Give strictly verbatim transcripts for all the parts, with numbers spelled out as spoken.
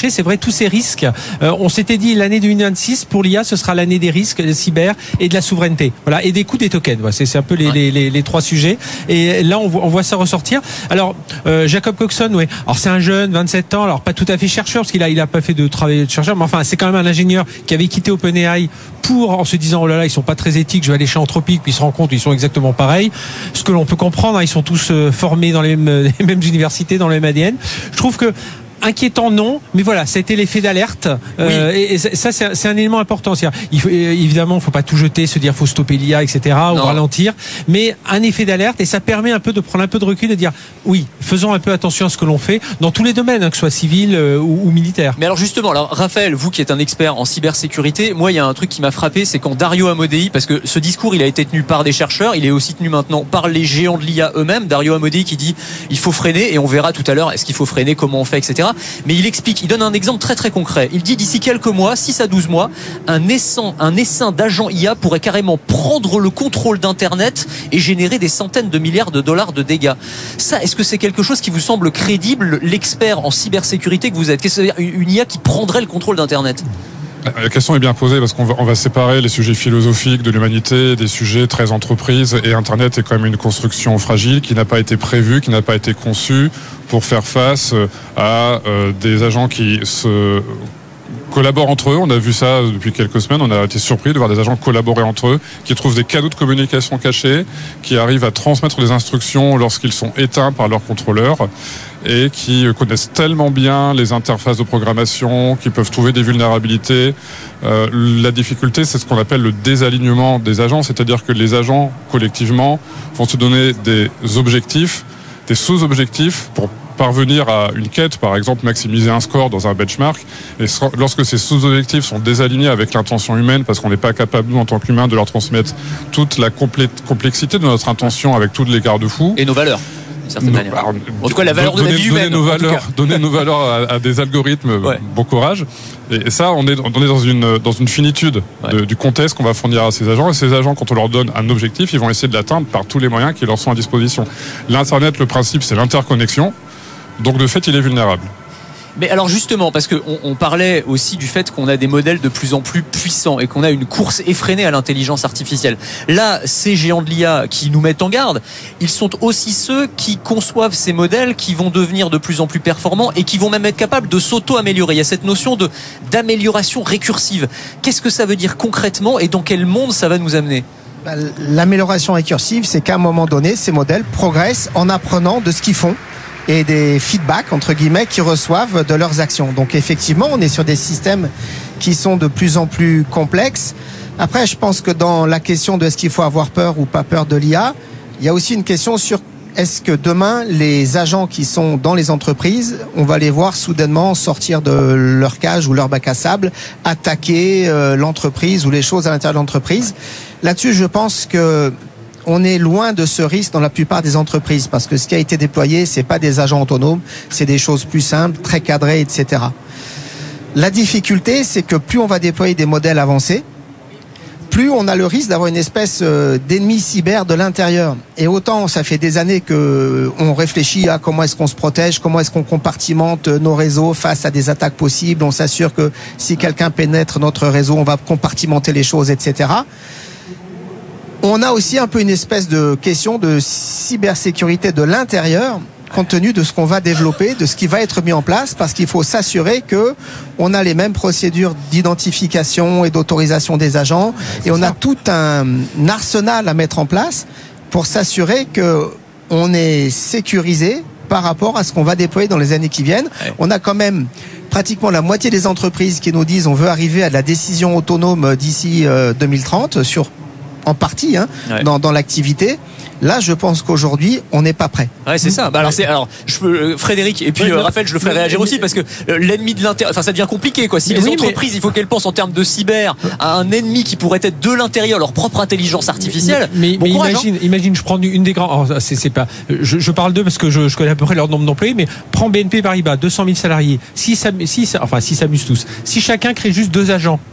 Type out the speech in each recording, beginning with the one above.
cacher, c'est vrai, tous ces risques. Euh, on s'était dit l'année deux mille vingt-six pour l'I A, ce sera l'année des risques, des cyber et de la souveraineté. Voilà, et des coûts des tokens. Voilà, c'est, c'est un peu les, ouais. les, les, les trois sujets. Et là, on voit, on voit ça ressortir. Alors, euh, Jacob Coxon, ouais. Alors c'est un jeune, vingt-sept ans, alors pas tout à fait chercheur parce qu'il a, il a pas fait de travail de chercheur, mais enfin, c'est quand même un ingénieur qui avait quitté OpenAI pour, en se disant, oh là là, ils sont pas très éthiques, je vais aller chez Anthropic, puis il se rend compte qu'ils sont exactement pareils. Ce que l'on peut comprendre, hein, ils sont tous euh, formés dans les mêmes, les mêmes universités, dans le même A D N. Je trouve que inquiétant, non, mais voilà, ça a été l'effet d'alerte. Euh, oui. et, et ça, c'est, c'est un élément important. C'est-à-dire, il faut, évidemment, il ne faut pas tout jeter, se dire faut stopper l'I A, et cetera, ou non. ralentir, mais un effet d'alerte, et ça permet un peu de prendre un peu de recul, de dire oui, faisons un peu attention à ce que l'on fait dans tous les domaines, hein, que ce soit civil euh, ou, ou militaire. Mais alors justement, alors Raphaël, vous qui êtes un expert en cybersécurité, moi il y a un truc qui m'a frappé, c'est quand Dario Amodei, parce que ce discours il a été tenu par des chercheurs, il est aussi tenu maintenant par les géants de l'I A eux-mêmes. Dario Amodei qui dit il faut freiner, et on verra tout à l'heure est-ce qu'il faut freiner, comment on fait, et cetera. Mais il explique, il donne un exemple très très concret. Il dit d'ici quelques mois, six à douze mois, un essaim, un essaim d'agents I A pourrait carrément prendre le contrôle d'Internet et générer des centaines de milliards de dollars de dégâts. Ça, est-ce que c'est quelque chose qui vous semble crédible, l'expert en cybersécurité que vous êtes? Qu'est-ce que ça veut dire, une I A qui prendrait le contrôle d'Internet? La question est bien posée parce qu'on va, on va séparer les sujets philosophiques de l'humanité des sujets très entreprises, et Internet est quand même une construction fragile qui n'a pas été prévue, qui n'a pas été conçue pour faire face à euh, des agents qui se collaborent entre eux. On a vu ça depuis quelques semaines, on a été surpris de voir des agents collaborer entre eux, qui trouvent des canaux de communication cachés, qui arrivent à transmettre des instructions lorsqu'ils sont éteints par leur contrôleur, et qui connaissent tellement bien les interfaces de programmation, qui peuvent trouver des vulnérabilités. Euh, la difficulté, c'est ce qu'on appelle le désalignement des agents, c'est-à-dire que les agents, collectivement, vont se donner des objectifs, des sous-objectifs pour parvenir à une quête, par exemple maximiser un score dans un benchmark, et lorsque ces sous-objectifs sont désalignés avec l'intention humaine, parce qu'on n'est pas capable, nous, en tant qu'humains, de leur transmettre toute la complé- complexité de notre intention avec toutes les garde-fous. Et nos valeurs. Certaine manière. Alors, en tout cas, la valeur de la vie humaine. Donner nos valeurs, donner nos valeurs à, à des algorithmes, ouais. Bon courage. Et ça, on est, on est dans une, dans une finitude de, ouais. du contexte qu'on va fournir à ces agents. Et ces agents, quand on leur donne un objectif, ils vont essayer de l'atteindre par tous les moyens qui leur sont à disposition. L'Internet, le principe, c'est l'interconnexion. Donc, de fait, il est vulnérable. Mais alors justement, parce qu'on on parlait aussi du fait qu'on a des modèles de plus en plus puissants et qu'on a une course effrénée à l'intelligence artificielle. Là, ces géants de l'I A qui nous mettent en garde, ils sont aussi ceux qui conçoivent ces modèles qui vont devenir de plus en plus performants et qui vont même être capables de s'auto-améliorer. Il y a cette notion de, d'amélioration récursive. Qu'est-ce que ça veut dire concrètement et dans quel monde ça va nous amener ? L'amélioration récursive, c'est qu'à un moment donné, ces modèles progressent en apprenant de ce qu'ils font et des feedbacks, entre guillemets, qu'ils reçoivent de leurs actions. Donc effectivement, on est sur des systèmes qui sont de plus en plus complexes. Après, je pense que dans la question de est-ce qu'il faut avoir peur ou pas peur de l'I A, il y a aussi une question sur est-ce que demain, les agents qui sont dans les entreprises, on va les voir soudainement sortir de leur cage ou leur bac à sable, attaquer euh, l'entreprise ou les choses à l'intérieur de l'entreprise. Là-dessus, je pense que on est loin de ce risque dans la plupart des entreprises, parce que ce qui a été déployé, c'est pas des agents autonomes, c'est des choses plus simples, très cadrées, et cetera. La difficulté, c'est que plus on va déployer des modèles avancés, plus on a le risque d'avoir une espèce d'ennemi cyber de l'intérieur. Et autant, ça fait des années que on réfléchit à comment est-ce qu'on se protège, comment est-ce qu'on compartimente nos réseaux face à des attaques possibles, on s'assure que si quelqu'un pénètre notre réseau, on va compartimenter les choses, et cetera. On a aussi un peu une espèce de question de cybersécurité de l'intérieur, compte tenu de ce qu'on va développer, de ce qui va être mis en place, parce qu'il faut s'assurer que on a les mêmes procédures d'identification et d'autorisation des agents, et on a tout un arsenal à mettre en place pour s'assurer que on est sécurisé par rapport à ce qu'on va déployer dans les années qui viennent. On a quand même pratiquement la moitié des entreprises qui nous disent on veut arriver à de la décision autonome d'ici euh, deux mille trente sur en partie hein, ouais. dans, dans l'activité. Là, je pense qu'aujourd'hui, on n'est pas prêt. Ouais, c'est ça. Bah, alors, c'est, alors, je peux, euh, Frédéric, et puis, ouais, euh, Raphaël, je le ferai réagir aussi, parce que euh, l'ennemi de l'intérieur, enfin, ça devient compliqué, quoi. Si les oui, entreprises, mais... il faut qu'elles pensent en termes de cyber à un ennemi qui pourrait être de l'intérieur, leur propre intelligence artificielle. Mais, mais, bon mais courage, imagine, hein. imagine, je prends une des grandes, oh, c'est, c'est pas, je, je parle d'eux parce que je, je connais à peu près leur nombre d'employés, mais prends B N P Paribas, deux cent mille salariés. Si ça, si ça, enfin, si s'amusent tous. Si chacun crée juste deux agents,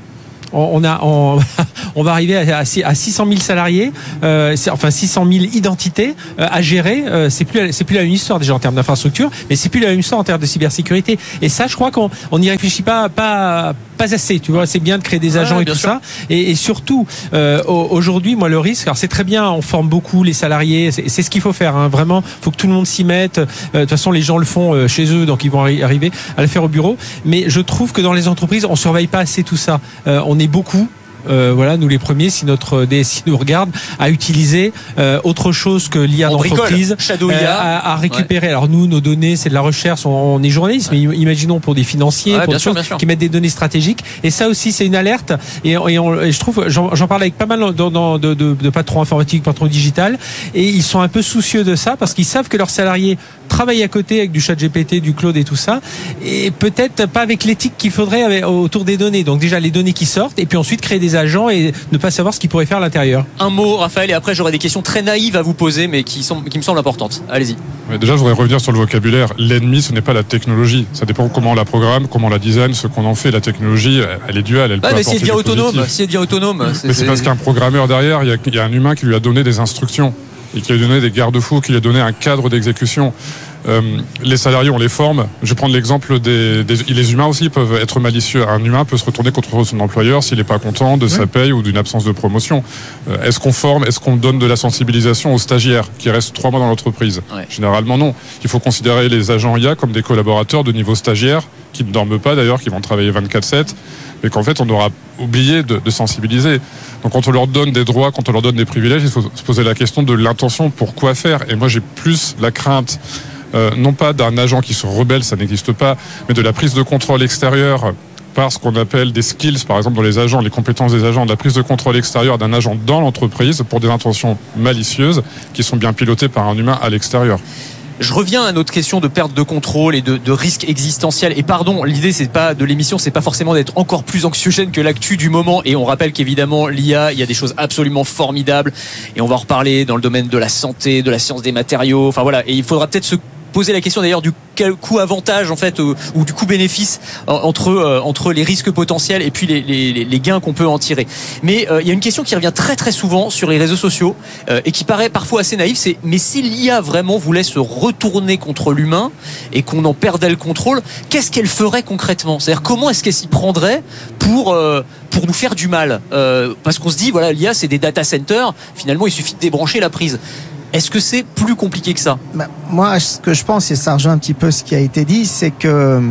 on a, on, on va arriver à, à six cent mille salariés, euh, enfin six cent mille identités euh, à gérer. Euh, c'est plus, c'est plus la même histoire déjà en termes d'infrastructure, mais c'est plus la même histoire en termes de cybersécurité. Et ça, je crois qu'on on n'y réfléchit pas, pas, pas assez. Tu vois, c'est bien de créer des agents ouais, et tout sûr. ça. Et, et surtout, euh, aujourd'hui, moi, le risque, alors c'est très bien, on forme beaucoup les salariés, c'est, c'est ce qu'il faut faire. Hein, vraiment, faut que tout le monde s'y mette. Euh, de toute façon, les gens le font euh, chez eux, donc ils vont arri- arriver à le faire au bureau. Mais je trouve que dans les entreprises, on surveille pas assez tout ça. Euh, on est beaucoup. Euh, voilà, nous les premiers, si notre D S I nous regarde, à utiliser euh, autre chose que l'I A d'entreprise, Shadow I A, euh, à, à récupérer. Ouais. Alors nous, nos données, c'est de la recherche, on, on est journaliste, ouais. mais imaginons pour des financiers, ouais, pour des sûr, choses qui mettent des données stratégiques. Et ça aussi, c'est une alerte. Et, et, on, et je trouve, j'en, j'en parle avec pas mal de, de, de, de, de patrons informatiques, patrons digital, et ils sont un peu soucieux de ça parce qu'ils savent que leurs salariés travaillent à côté avec du chat G P T, du cloud et tout ça, et peut-être pas avec l'éthique qu'il faudrait avec, autour des données. Donc déjà les données qui sortent, et puis ensuite créer des agents et ne pas savoir ce qu'ils pourraient faire à l'intérieur. Un mot, Raphaël, et après j'aurai des questions très naïves à vous poser, mais qui, sont, qui me semblent importantes. Allez-y. Ouais, déjà, je voudrais revenir sur le vocabulaire. L'ennemi, ce n'est pas la technologie. Ça dépend comment on la programme, comment on la design, ce qu'on en fait. La technologie, elle est duale. Elle ah, peut mais si elle devient autonome, si elle devient autonome. C'est, mais c'est, c'est parce qu'un programmeur derrière, il y, a, il y a un humain qui lui a donné des instructions et qui lui a donné des garde-fous, qui lui a donné un cadre d'exécution. Euh, les salariés, on les forme. Je vais prendre l'exemple des, des... Les humains aussi peuvent être malicieux. Un humain peut se retourner contre son employeur s'il n'est pas content de oui. sa paye ou d'une absence de promotion. Euh, est-ce qu'on forme, est-ce qu'on donne de la sensibilisation aux stagiaires qui restent trois mois dans l'entreprise ? ouais. Généralement, non. Il faut considérer les agents I A comme des collaborateurs de niveau stagiaire, qui ne dorment pas d'ailleurs, qui vont travailler vingt-quatre sept, mais qu'en fait, on aura oublié de, de sensibiliser. Donc quand on leur donne des droits, quand on leur donne des privilèges, il faut se poser la question de l'intention, pour quoi faire ? Et moi, j'ai plus la crainte Euh, non pas d'un agent qui se rebelle, ça n'existe pas, mais de la prise de contrôle extérieure par ce qu'on appelle des skills, par exemple dans les agents, les compétences des agents, de la prise de contrôle extérieure d'un agent dans l'entreprise pour des intentions malicieuses qui sont bien pilotées par un humain à l'extérieur. Je reviens à notre question de perte de contrôle et de, de risque existentiel. Et pardon, l'idée c'est pas de l'émission, c'est pas forcément d'être encore plus anxiogène que l'actu du moment. Et on rappelle qu'évidemment l'I A, il y a des choses absolument formidables. Et on va en reparler dans le domaine de la santé, de la science des matériaux. Enfin voilà. Et il faudra peut-être se poser la question d'ailleurs du coût-avantage en fait euh, ou du coût-bénéfice euh, entre euh, entre les risques potentiels et puis les les, les gains qu'on peut en tirer. Mais euh, il y a une question qui revient très très souvent sur les réseaux sociaux euh, et qui paraît parfois assez naïve, c'est mais si l'I A vraiment voulait se retourner contre l'humain et qu'on en perdait le contrôle, qu'est-ce qu'elle ferait concrètement ? C'est-à-dire comment est-ce qu'elle s'y prendrait pour euh, pour nous faire du mal euh, parce qu'on se dit voilà l'I A c'est des data centers, finalement il suffit de débrancher la prise. Est-ce que c'est plus compliqué que ça ? bah, Moi, ce que je pense, et ça rejoint un petit peu ce qui a été dit, c'est que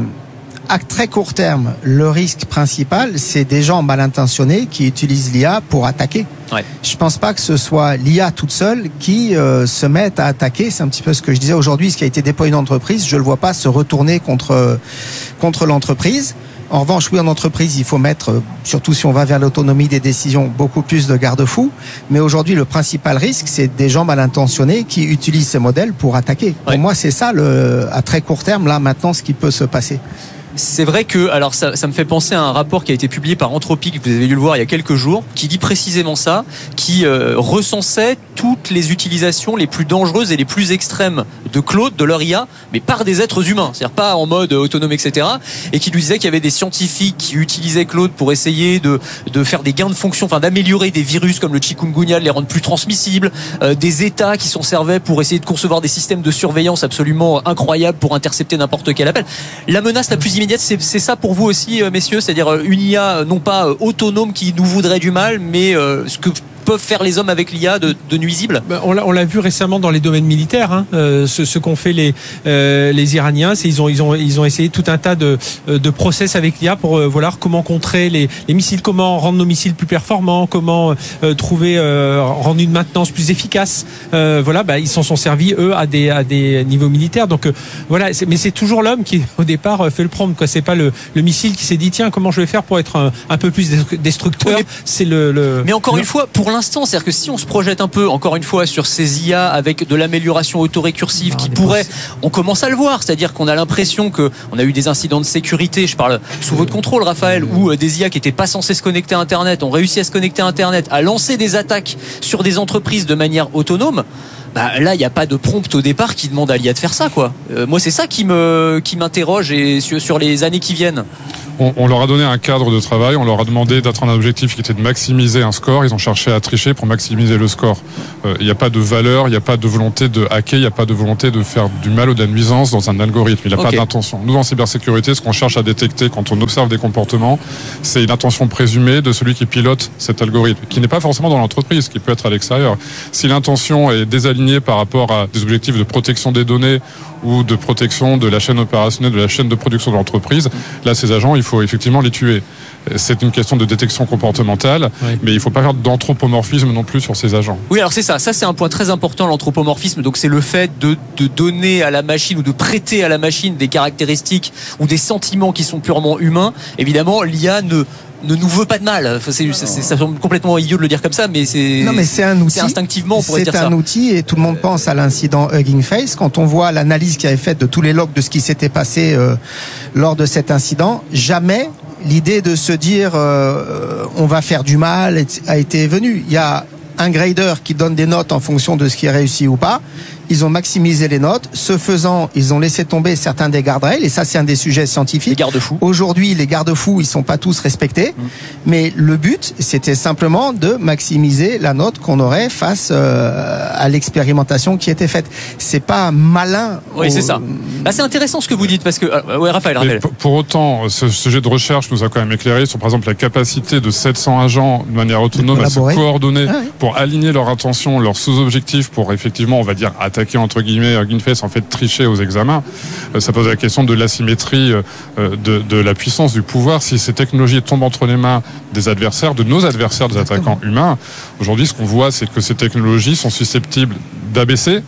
à très court terme, le risque principal, c'est des gens mal intentionnés qui utilisent l'I A pour attaquer. Ouais. Je pense pas que ce soit l'I A toute seule qui euh, se mette à attaquer. C'est un petit peu ce que je disais aujourd'hui. Ce qui a été déployé dans l'entreprise, je le vois pas se retourner contre contre l'entreprise. En revanche, oui, en entreprise, il faut mettre, surtout si on va vers l'autonomie des décisions, beaucoup plus de garde-fous. Mais aujourd'hui, le principal risque, c'est des gens mal intentionnés qui utilisent ces modèles pour attaquer. Ouais. Pour moi, c'est ça, le, à très court terme, là, maintenant, ce qui peut se passer. C'est vrai que, alors ça, ça me fait penser à un rapport qui a été publié par Anthropic, vous avez dû le voir il y a quelques jours, qui dit précisément ça, qui euh, recensait toutes les utilisations les plus dangereuses et les plus extrêmes de Claude, de leur I A, mais par des êtres humains, c'est-à-dire pas en mode autonome, et cetera. Et qui lui disait qu'il y avait des scientifiques qui utilisaient Claude pour essayer de, de faire des gains de fonction, enfin d'améliorer des virus comme le chikungunya, de les rendre plus transmissibles, euh, des États qui s'en servaient pour essayer de concevoir des systèmes de surveillance absolument incroyables pour intercepter n'importe quel appel. La menace la plus immédiate, C'est, c'est ça pour vous aussi, messieurs, c'est-à-dire une I A non pas autonome qui nous voudrait du mal, mais euh, ce que peuvent faire les hommes avec l'I A de, de nuisibles ? On l'a, on l'a vu récemment dans les domaines militaires. Hein, euh, ce, ce qu'ont fait les euh, les Iraniens, c'est ils ont ils ont ils ont essayé tout un tas de de process avec l'I A pour euh, voilà comment contrer les les missiles, comment rendre nos missiles plus performants, comment euh, trouver euh, rendre une maintenance plus efficace. Euh, voilà, bah, ils s'en sont servis eux à des à des niveaux militaires. Donc euh, voilà, c'est, mais c'est toujours l'homme qui au départ fait le prompt, quoi. C'est pas le le missile qui s'est dit tiens comment je vais faire pour être un, un peu plus destructeur. Oui, mais, c'est le, le mais encore le... une fois pour l'instant, c'est-à-dire que si on se projette un peu, encore une fois, sur ces I A avec de l'amélioration autorécursive ah, qui pourrait, on commence à le voir, c'est-à-dire qu'on a l'impression que on a eu des incidents de sécurité, je parle sous votre contrôle, Raphaël, où des I A qui n'étaient pas censés se connecter à Internet ont réussi à se connecter à Internet, à lancer des attaques sur des entreprises de manière autonome. Bah, là, il n'y a pas de prompt au départ qui demande à l'I A de faire ça, quoi. Euh, moi, c'est ça qui me, qui m'interroge et sur, sur les années qui viennent. on, on leur a donné un cadre de travail, on leur a demandé d'atteindre un objectif qui était de maximiser un score. Ils ont cherché à tricher pour maximiser le score. Il euh, n'y a pas de valeur, il n'y a pas de volonté de hacker, il n'y a pas de volonté de faire du mal ou de la nuisance dans un algorithme. Il n'y a okay. pas d'intention. Nous, en cybersécurité, ce qu'on cherche à détecter quand on observe des comportements, c'est une intention présumée de celui qui pilote cet algorithme, qui n'est pas forcément dans l'entreprise, qui peut être à l'extérieur. Si l'intention est désalignée par rapport à des objectifs de protection des données ou de protection de la chaîne opérationnelle, de la chaîne de production de l'entreprise, là, ces agents, il faut effectivement les tuer. C'est une question de détection comportementale, oui. mais il ne faut pas faire d'anthropomorphisme non plus sur ces agents. Oui, alors c'est ça. Ça, c'est un point très important, l'anthropomorphisme. Donc, c'est le fait de, de donner à la machine ou de prêter à la machine des caractéristiques ou des sentiments qui sont purement humains. Évidemment, l'I A ne... ne nous veut pas de mal. Enfin, c'est, c'est, c'est, ça semble complètement idiot de le dire comme ça, mais c'est, non, mais c'est un outil. C'est instinctivement, on pourrait dire ça. C'est un outil et tout le monde pense à l'incident Hugging Face. Quand on voit l'analyse qui avait faite de tous les logs de ce qui s'était passé euh, lors de cet incident, jamais l'idée de se dire euh, on va faire du mal a été venue. Il y a un grader qui donne des notes en fonction de ce qui est réussi ou pas. Ils ont maximisé les notes. Ce faisant, ils ont laissé tomber certains des garde-rails. Et ça, c'est un des sujets scientifiques. Les garde-fous. Aujourd'hui, les garde-fous, ils sont pas tous respectés. Mmh. Mais le but, c'était simplement de maximiser la note qu'on aurait face euh, à l'expérimentation qui était faite. C'est pas malin. Oui, au... c'est ça. Bah, c'est intéressant ce que vous dites parce que, euh, ouais, Raphaël, Raphaël. Pour, pour autant, ce sujet de recherche nous a quand même éclairé sur, par exemple, la capacité de sept cents agents de manière autonome à se coordonner ah, oui. pour aligner leur intention, leurs sous-objectifs pour effectivement, on va dire, attaquer entre guillemets Hugging Face, en fait tricher aux examens. Euh, ça pose la question de l'asymétrie euh, de, de la puissance du pouvoir. Si ces technologies tombent entre les mains des adversaires, de nos adversaires, des attaquants humains, aujourd'hui ce qu'on voit c'est que ces technologies sont susceptibles d'abaisser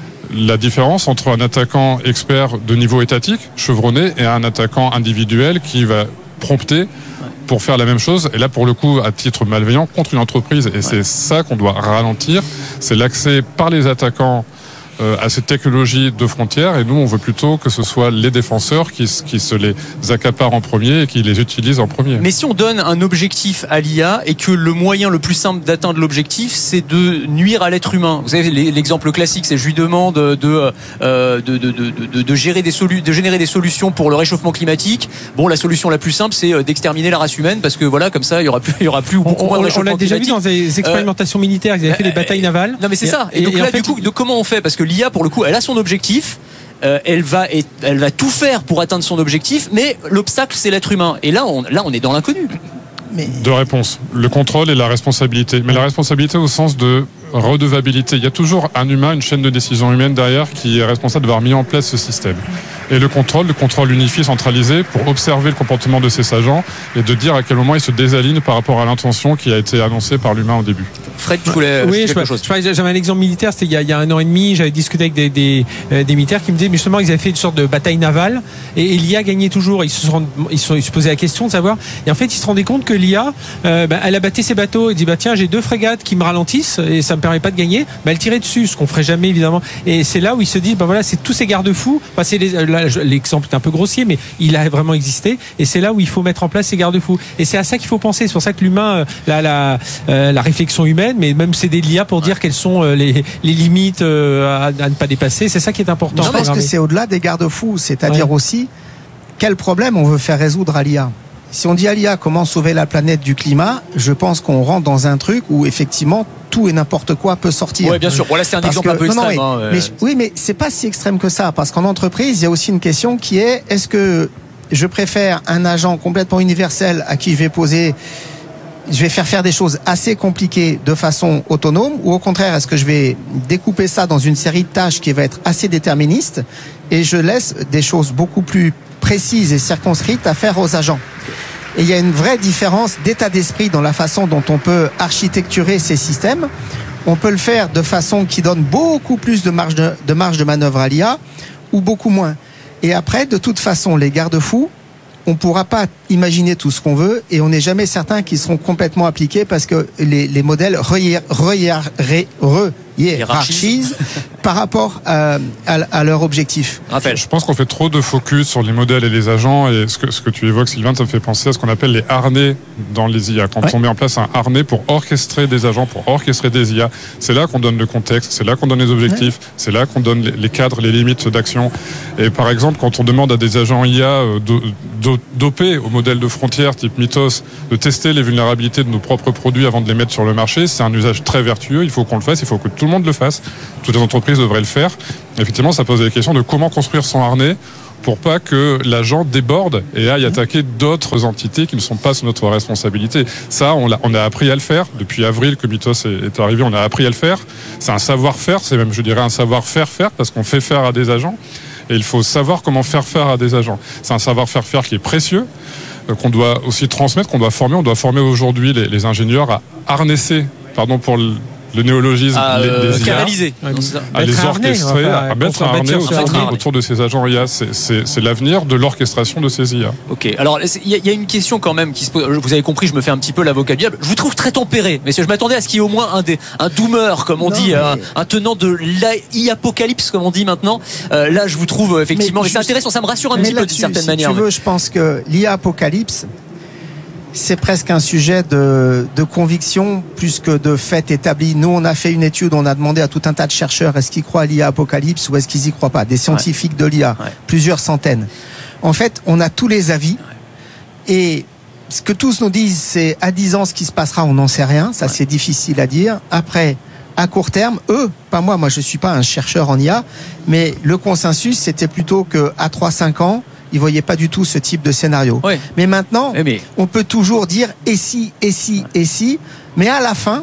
la différence entre un attaquant expert de niveau étatique, chevronné, et un attaquant individuel qui va prompter pour faire la même chose, et là pour le coup à titre malveillant contre une entreprise. Et ouais. c'est ça qu'on doit ralentir, c'est l'accès par les attaquants Euh, à cette technologie de frontières, et nous on veut plutôt que ce soit les défenseurs qui, qui se les accaparent en premier et qui les utilisent en premier. Mais si on donne un objectif à l'I A et que le moyen le plus simple d'atteindre l'objectif c'est de nuire à l'être humain, vous savez l'exemple classique c'est je lui demande de, euh, de, de, de, de, de, gérer des solu- de générer des solutions pour le réchauffement climatique. Bon, la solution la plus simple c'est d'exterminer la race humaine parce que voilà, comme ça il y aura plus, il y aura plus ou beaucoup moins de réchauffement climatique. On l'a déjà vu dans des expérimentations euh, militaires, ils avaient fait des batailles navales. Non mais c'est et, ça. Et, et donc et là en fait, du coup, de comment on fait, parce que l'I A pour le coup elle a son objectif, euh, elle va elle va tout faire pour atteindre son objectif, mais l'obstacle c'est l'être humain, et là on là on est dans l'inconnu. Mais... Deux réponses, le contrôle et la responsabilité, mais la responsabilité au sens de redevabilité. Il y a toujours un humain, une chaîne de décision humaine derrière qui est responsable d'avoir mis en place ce système. Et le contrôle, le contrôle unifié, centralisé, pour observer le comportement de ces agents et de dire à quel moment ils se désalignent par rapport à l'intention qui a été annoncée par l'humain au début. Fred, tu voulais oui, quelque je, chose. Je, j'avais un exemple militaire, c'était il y a, il y a un an et demi, j'avais discuté avec des, des, euh, des militaires qui me disaient, mais justement, ils avaient fait une sorte de bataille navale et, et l'I A gagnait toujours. Ils se, sont, ils, sont, ils se posaient la question de savoir, et en fait, ils se rendaient compte que l'I A, euh, bah, elle abattait ses bateaux et dit, bah tiens, j'ai deux frégates qui me ralentissent et ça me permet pas de gagner. Bah, elle tirait dessus, ce qu'on ferait jamais évidemment. Et c'est là où ils se disent, bah voilà, c'est tous ces garde-fous. Bah, c'est les, là, l'exemple est un peu grossier, mais il a vraiment existé. Et c'est là où il faut mettre en place ces garde-fous. Et c'est à ça qu'il faut penser. C'est pour ça que l'humain, la, la, euh, la réflexion humaine, mais même c'est des l'I A pour dire quelles sont les, les limites à, à ne pas dépasser. C'est ça qui est important. Je pense que c'est au-delà des garde-fous, c'est-à-dire ouais. aussi quel problème on veut faire résoudre à l'I A. Si on dit à l'I A comment sauver la planète du climat, je pense qu'on rentre dans un truc où effectivement tout et n'importe quoi peut sortir. Oui, bien sûr. Voilà, c'est un parce exemple que, un peu extrême. Non, non, mais, hein, mais, euh... oui, mais c'est pas si extrême que ça, parce qu'en entreprise, il y a aussi une question qui est est-ce que je préfère un agent complètement universel à qui je vais poser je vais faire faire des choses assez compliquées de façon autonome, ou au contraire, est-ce que je vais découper ça dans une série de tâches qui va être assez déterministe et je laisse des choses beaucoup plus précises et circonscrites à faire aux agents. Et il y a une vraie différence d'état d'esprit dans la façon dont on peut architecturer ces systèmes. On peut le faire de façon qui donne beaucoup plus de marge de, de marge de manœuvre à l'I A ou beaucoup moins. Et après, de toute façon, les garde-fous, on ne pourra pas imaginer tout ce qu'on veut et on n'est jamais certain qu'ils seront complètement appliqués parce que les, les modèles rehiérarchisent par rapport à, à, à leur objectif. Raphaël. Je pense qu'on fait trop de focus sur les modèles et les agents, et ce que, ce que tu évoques, Sylvain, ça me fait penser à ce qu'on appelle les harnais dans les I A. Quand ouais. on met en place un harnais pour orchestrer des agents, pour orchestrer des I A, c'est là qu'on donne le contexte, c'est là qu'on donne les objectifs, ouais. c'est là qu'on donne les cadres, les limites d'action. Et par exemple, quand on demande à des agents I A dopés au modèle de frontière type Mythos de tester les vulnérabilités de nos propres produits avant de les mettre sur le marché, c'est un usage très vertueux, il faut qu'on le fasse, il faut que tout le monde le fasse, toutes les entreprises devraient le faire. Et effectivement, ça pose la question de comment construire son harnais pour pas que l'agent déborde et aille attaquer d'autres entités qui ne sont pas sous notre responsabilité. Ça, on a, on a appris à le faire. Depuis avril que Mythos est, est arrivé, on a appris à le faire. C'est un savoir-faire, c'est même, je dirais, un savoir-faire faire, parce qu'on fait faire à des agents. Et il faut savoir comment faire faire à des agents. C'est un savoir-faire faire qui est précieux, qu'on doit aussi transmettre, qu'on doit former. On doit former aujourd'hui les, les ingénieurs à harnesser, pardon pour le, le néologisme, à, les, euh, les canaliser, I A, à les orchestrer, à mettre un harnais autour, autour, autour de ces agents I A. C'est, c'est, c'est l'avenir de l'orchestration de ces I A. Ok, alors il y, y a une question quand même qui se pose. Vous avez compris, je me fais un petit peu l'avocat du diable. Je vous trouve très tempéré, mais je m'attendais à ce qu'il y ait au moins un, des, un doomer, comme on non, dit, mais... un, un tenant de l'I-apocalypse, comme on dit maintenant. Euh, là, je vous trouve effectivement, mais, mais c'est intéressant, ça me rassure un petit peu d'une certaine si manière. Si tu veux, je pense que l'I-apocalypse, c'est presque un sujet de, de conviction plus que de fait établi. Nous, on a fait une étude, on a demandé à tout un tas de chercheurs est-ce qu'ils croient à l'I A apocalypse ou est-ce qu'ils y croient pas. Des scientifiques ouais. de l'I A, ouais. plusieurs centaines. En fait, on a tous les avis ouais. et ce que tous nous disent, c'est à dix ans ce qui se passera, on n'en sait rien. Ça, ouais. c'est difficile à dire. Après, à court terme, eux, pas moi, moi je suis pas un chercheur en I A, mais le consensus, c'était plutôt que à trois à cinq ans, ils voyaient pas du tout ce type de scénario. Oui. Mais maintenant, oui, mais... on peut toujours dire et si, et si, et si. Mais à la fin,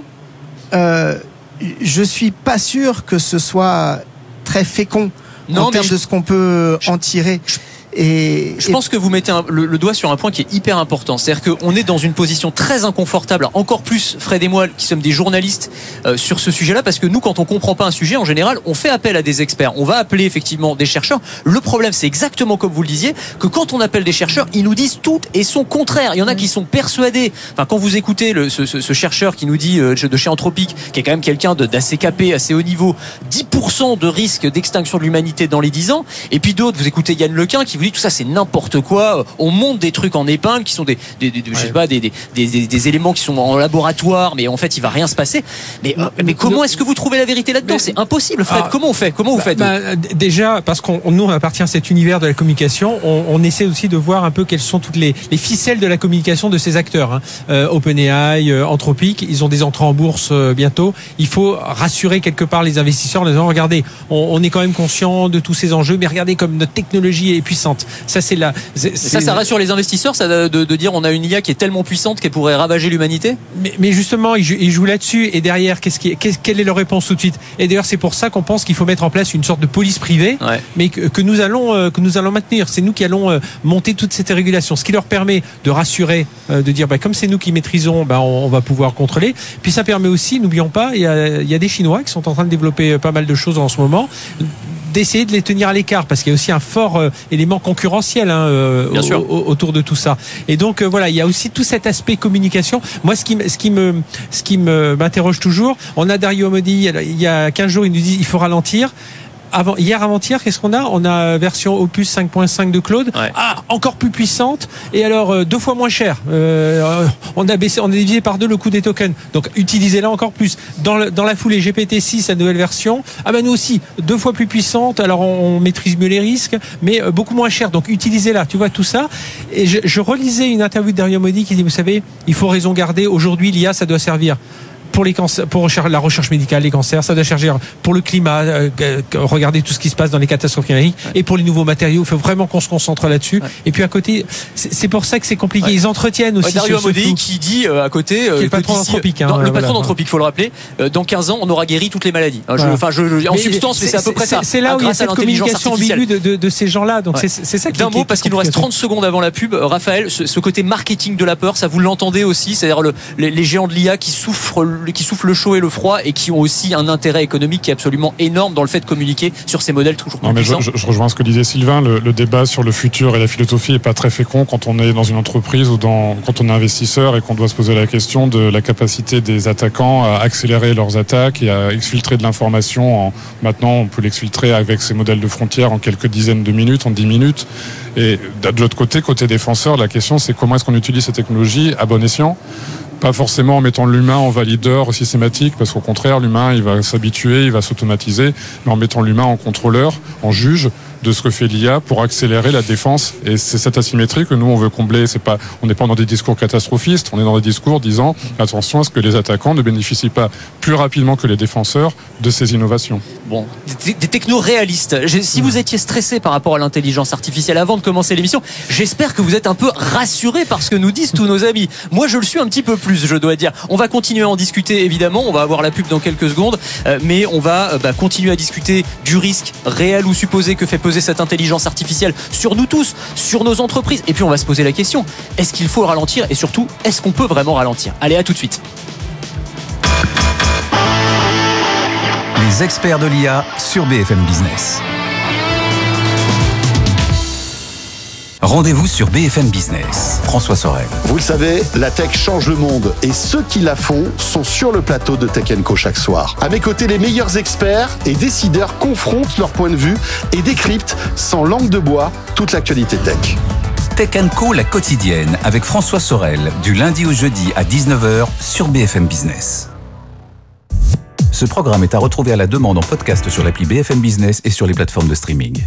euh, je suis pas sûr que ce soit très fécond non, en termes je... de ce qu'on peut en tirer. Je... Et, je pense et... que vous mettez un, le, le doigt sur un point qui est hyper important. C'est-à-dire qu'on est dans une position très inconfortable, encore plus Fred et moi qui sommes des journalistes euh, sur ce sujet-là, parce que nous, quand on comprend pas un sujet, en général, on fait appel à des experts. On va appeler effectivement des chercheurs. Le problème, c'est exactement comme vous le disiez, que quand on appelle des chercheurs, ils nous disent tout et son contraire. Il y en a qui sont persuadés. Enfin, quand vous écoutez le, ce, ce, ce chercheur qui nous dit euh, de chez Anthropic, qui est quand même quelqu'un de, d'assez capé, assez haut niveau, dix pour cent de risque d'extinction de l'humanité dans les dix ans. Et puis d'autres, vous écoutez Yann Lequin qui vous tout ça c'est n'importe quoi, on monte des trucs en épingle qui sont des, des, des, je sais pas, des, des, des, des éléments qui sont en laboratoire, mais en fait il va rien se passer. Mais, mais comment est-ce que vous trouvez la vérité là-dedans? C'est impossible, Fred. Ah, comment on fait? Comment vous bah, faites bah, déjà, parce qu'on nous on appartient à cet univers de la communication, on, on essaie aussi de voir un peu quelles sont toutes les, les ficelles de la communication de ces acteurs. Hein. Euh, OpenAI, euh, Anthropic, ils ont des entrées en bourse euh, bientôt. Il faut rassurer quelque part les investisseurs en disant regardez, on, on est quand même conscient de tous ces enjeux, mais regardez comme notre technologie est puissante. Ça, c'est la, c'est, ça, ça rassure les investisseurs, ça, de, de dire on a une I A qui est tellement puissante qu'elle pourrait ravager l'humanité. Mais, mais justement, ils jouent, ils jouent là-dessus. Et derrière, qu'est-ce qui, qu'est, quelle est leur réponse tout de suite? Et d'ailleurs, c'est pour ça qu'on pense qu'il faut mettre en place une sorte de police privée, ouais. mais que, que nous allons, que nous allons maintenir. C'est nous qui allons monter toute cette régulation, ce qui leur permet de rassurer, de dire, bah, comme c'est nous qui maîtrisons, bah, on, on va pouvoir contrôler. Puis ça permet aussi, n'oublions pas, il y a, il y a des Chinois qui sont en train de développer pas mal de choses en ce moment, d'essayer de les tenir à l'écart, parce qu'il y a aussi un fort euh, élément concurrentiel hein, euh, au, au, autour de tout ça. Et donc euh, voilà, il y a aussi tout cet aspect communication. Moi, ce qui, ce qui me, ce qui me m'interroge toujours, on a Dario Amodei, il y a quinze jours, il nous dit il faut ralentir. Avant, hier avant-hier, qu'est-ce qu'on a? On a version Opus cinq point cinq de Claude, ouais. ah, encore plus puissante, et alors euh, deux fois moins cher. Euh, on a baissé, on a divisé par deux le coût des tokens. Donc utilisez-la encore plus. Dans, le, dans la foulée, G P T six, la nouvelle version, ah ben nous aussi, deux fois plus puissante. Alors on, on maîtrise mieux les risques, mais euh, beaucoup moins cher. Donc utilisez-la. Tu vois tout ça. Et je, je relisais une interview de Dario Amodei qui dit, vous savez, il faut raison garder. Aujourd'hui, l'I A, ça doit servir pour les cancers, pour la recherche médicale, les cancers, ça doit servir pour le climat, euh, regarder tout ce qui se passe dans les catastrophes climatiques, ouais. et pour les nouveaux matériaux, il faut vraiment qu'on se concentre là-dessus. Ouais. Et puis à côté, c'est, c'est pour ça que c'est compliqué. Ouais. Ils entretiennent aussi. Ouais, Dario Amodei qui dit euh, à côté, euh, qui est le patron d'Anthropic, hein, dans, le voilà, patron d'Anthropic, faut le rappeler. Euh, dans quinze ans, on aura guéri toutes les maladies. Hein, voilà. je, enfin, je, je, en mais substance, mais c'est à peu près c'est, ça. C'est là où il y a cette communication ambiguë de, de, de ces gens-là. Donc ouais. c'est, c'est ça qui. D'un mot, parce qu'il nous reste trente secondes avant la pub. Raphaël, ce, ce côté marketing de la peur, ça vous l'entendez aussi, c'est-à-dire le, les, les géants de l'I A qui souffrent le, qui soufflent le chaud et le froid et qui ont aussi un intérêt économique qui est absolument énorme dans le fait de communiquer sur ces modèles toujours plus non, mais puissants. Je, je rejoins ce que disait Sylvain, le, le débat sur le futur et la philosophie n'est pas très fécond quand on est dans une entreprise ou dans, quand on est investisseur et qu'on doit se poser la question de la capacité des attaquants à accélérer leurs attaques et à exfiltrer de l'information. En, maintenant, on peut l'exfiltrer avec ces modèles de frontières en quelques dizaines de minutes, en dix minutes. Et de l'autre côté, côté défenseur, la question c'est comment est-ce qu'on utilise ces technologies à bon escient ? Pas forcément en mettant l'humain en valideur systématique, parce qu'au contraire, l'humain, il va s'habituer, il va s'automatiser, mais en mettant l'humain en contrôleur, en juge de ce que fait l'I A pour accélérer la défense. Et c'est cette asymétrie que nous, on veut combler. C'est pas, on n'est pas dans des discours catastrophistes, on est dans des discours disant attention à ce que les attaquants ne bénéficient pas plus rapidement que les défenseurs de ces innovations. Bon, des, des technos réalistes. Si vous étiez stressé par rapport à l'intelligence artificielle avant de commencer l'émission, j'espère que vous êtes un peu rassuré par ce que nous disent tous nos amis. Moi, je le suis un petit peu plus, je dois dire. On va continuer à en discuter, évidemment. On va avoir la pub dans quelques secondes, euh, mais on va euh, bah, continuer à discuter du risque réel ou supposé que fait peser cette intelligence artificielle sur nous tous, sur nos entreprises. Et puis, on va se poser la question, est-ce qu'il faut ralentir? Et surtout, est-ce qu'on peut vraiment ralentir? Allez, à tout de suite. Les experts de l'I A sur B F M Business. Rendez-vous sur B F M Business. François Sorel. Vous le savez, la tech change le monde et ceux qui la font sont sur le plateau de Tech and Co chaque soir. À mes côtés, les meilleurs experts et décideurs confrontent leur point de vue et décryptent sans langue de bois toute l'actualité tech. Tech and Co, la quotidienne, avec François Sorel, du lundi au jeudi à dix-neuf heures sur B F M Business. Ce programme est à retrouver à la demande en podcast sur l'appli B F M Business et sur les plateformes de streaming.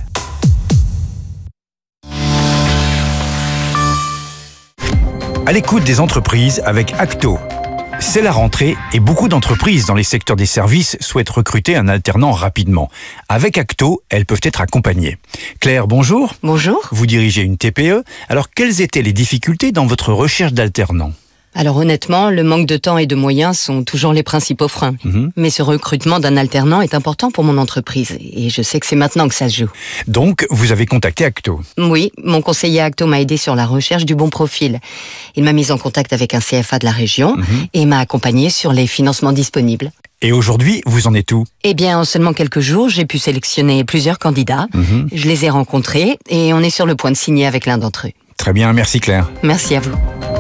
À l'écoute des entreprises avec Acto. C'est la rentrée et beaucoup d'entreprises dans les secteurs des services souhaitent recruter un alternant rapidement. Avec Acto, elles peuvent être accompagnées. Claire, bonjour. Bonjour. Vous dirigez une T P E. Alors, quelles étaient les difficultés dans votre recherche d'alternants ? Alors honnêtement, le manque de temps et de moyens sont toujours les principaux freins. Mmh. Mais ce recrutement d'un alternant est important pour mon entreprise et je sais que c'est maintenant que ça se joue. Donc, vous avez contacté Acto ? Oui, mon conseiller Acto m'a aidé sur la recherche du bon profil. Il m'a mis en contact avec un C F A de la région mmh. et m'a accompagné sur les financements disponibles. Et aujourd'hui, vous en êtes où ? Eh bien, en seulement quelques jours, j'ai pu sélectionner plusieurs candidats. Mmh. Je les ai rencontrés et on est sur le point de signer avec l'un d'entre eux. Très bien, merci Claire. Merci à vous.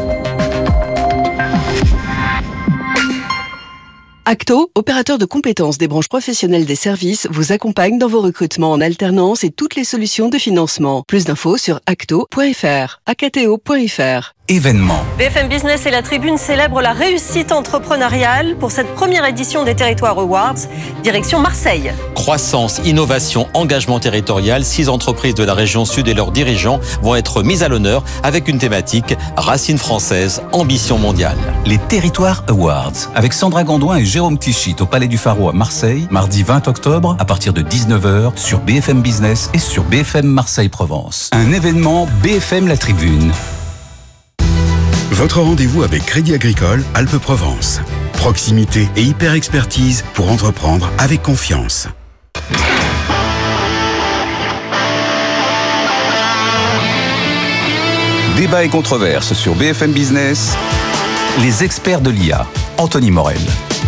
Acto, opérateur de compétences des branches professionnelles des services, vous accompagne dans vos recrutements en alternance et toutes les solutions de financement. Plus d'infos sur acto point f r, acto point f r. Événement. B F M Business et la Tribune célèbrent la réussite entrepreneuriale pour cette première édition des Territoires Awards, direction Marseille. Croissance, innovation, engagement territorial, six entreprises de la région sud et leurs dirigeants vont être mises à l'honneur avec une thématique Racines françaises, ambition mondiale. Les Territoires Awards, avec Sandra Gandoin et Jérôme Tichit au Palais du Pharaon à Marseille, mardi vingt octobre à partir de dix-neuf heures sur B F M Business et sur B F M Marseille-Provence. Un événement B F M La Tribune. Votre rendez-vous avec Crédit Agricole Alpes-Provence. Proximité et hyper-expertise pour entreprendre avec confiance. Débat et controverse sur B F M Business. Les experts de l'I A. Anthony Morel.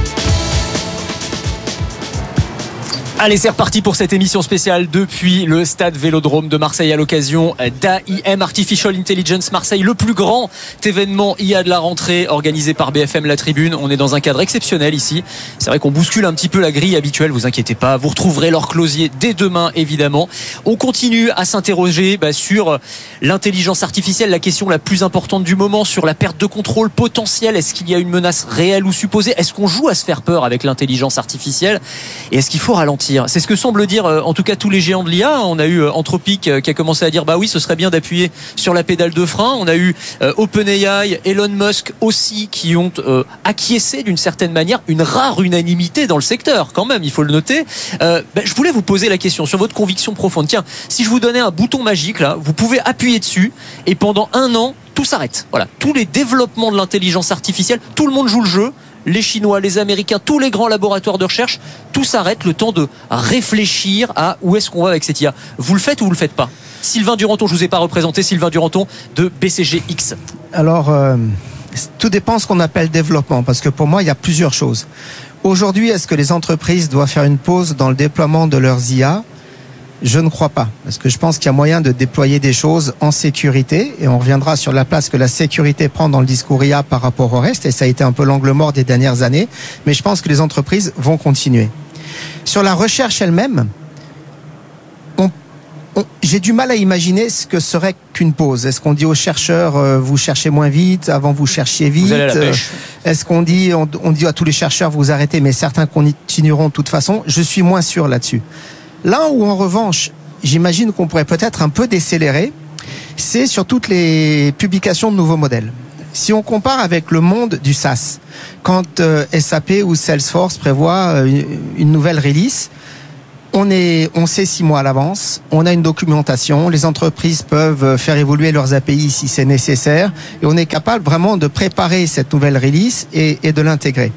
Allez, c'est reparti pour cette émission spéciale depuis le stade Vélodrome de Marseille à l'occasion d'A I M, Artificial Intelligence Marseille, le plus grand événement I A de la rentrée organisé par B F M La Tribune. On est dans un cadre exceptionnel ici. C'est vrai qu'on bouscule un petit peu la grille habituelle, vous inquiétez pas. Vous retrouverez Laure Closier dès demain, évidemment. On continue à s'interroger bah, sur l'intelligence artificielle, la question la plus importante du moment, sur la perte de contrôle potentielle. Est-ce qu'il y a une menace réelle ou supposée? Est-ce qu'on joue à se faire peur avec l'intelligence artificielle? Et est-ce qu'il faut ralentir? C'est ce que semblent dire en tout cas tous les géants de l'I A. On a eu Anthropic qui a commencé à dire bah oui, ce serait bien d'appuyer sur la pédale de frein. On a eu OpenAI, Elon Musk aussi qui ont euh, acquiescé d'une certaine manière, une rare unanimité dans le secteur quand même, il faut le noter. Euh, bah, je voulais vous poser la question sur votre conviction profonde. Tiens, si je vous donnais un bouton magique là, vous pouvez appuyer dessus et pendant un an tout s'arrête. Voilà, tous les développements de l'intelligence artificielle, tout le monde joue le jeu. Les Chinois, les Américains, tous les grands laboratoires de recherche, tout s'arrête, le temps de réfléchir à où est-ce qu'on va avec cette I A. Vous le faites ou vous le faites pas? Sylvain Duranton, je vous ai pas représenté, Sylvain Duranton de B C G X. Alors, euh, Tout dépend de ce qu'on appelle développement, parce que pour moi, il y a plusieurs choses. Aujourd'hui, est-ce que les entreprises doivent faire une pause dans le déploiement de leurs I A ? Je ne crois pas, parce que je pense qu'il y a moyen de déployer des choses en sécurité, et on reviendra sur la place que la sécurité prend dans le discours I A par rapport au reste, et ça a été un peu l'angle mort des dernières années, mais je pense que les entreprises vont continuer. Sur la recherche elle-même, on, on, j'ai du mal à imaginer ce que serait qu'une pause. Est-ce qu'on dit aux chercheurs, euh, vous cherchez moins vite, avant vous cherchiez vite ? Vous allez à la pêche. euh, Est-ce qu'on dit, on, on dit à tous les chercheurs, vous arrêtez, mais certains continueront de toute façon ? Je suis moins sûr là-dessus. Là où, en revanche, j'imagine qu'on pourrait peut-être un peu décélérer, c'est sur toutes les publications de nouveaux modèles. Si on compare avec le monde du SaaS, quand euh, S A P ou Salesforce prévoit euh, une, une nouvelle release, on est, on sait six mois à l'avance, on a une documentation, les entreprises peuvent faire évoluer leurs A P I si c'est nécessaire, et on est capable vraiment de préparer cette nouvelle release et, et de l'intégrer.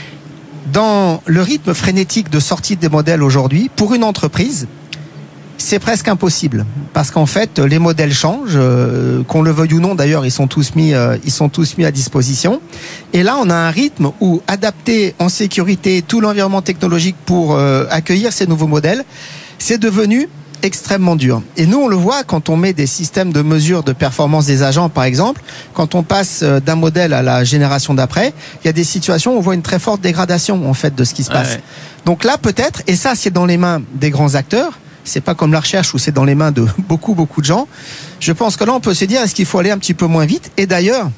Dans le rythme frénétique de sortie des modèles aujourd'hui, pour une entreprise, c'est presque impossible. Parce qu'en fait, les modèles changent, euh, qu'on le veuille ou non, d'ailleurs, ils sont tous mis, euh, ils sont tous mis à disposition. Et là, on a un rythme où adapter en sécurité tout l'environnement technologique pour euh, accueillir ces nouveaux modèles, c'est devenu extrêmement dur. Et nous, on le voit quand on met des systèmes de mesure de performance des agents, par exemple, quand on passe d'un modèle à la génération d'après, il y a des situations où on voit une très forte dégradation, en fait, de ce qui se passe. Ouais, ouais. Donc là, peut-être, et ça, c'est dans les mains des grands acteurs, c'est pas comme la recherche où c'est dans les mains de beaucoup, beaucoup de gens. Je pense que là, on peut se dire, est-ce qu'il faut aller un petit peu moins vite ? Et d'ailleurs,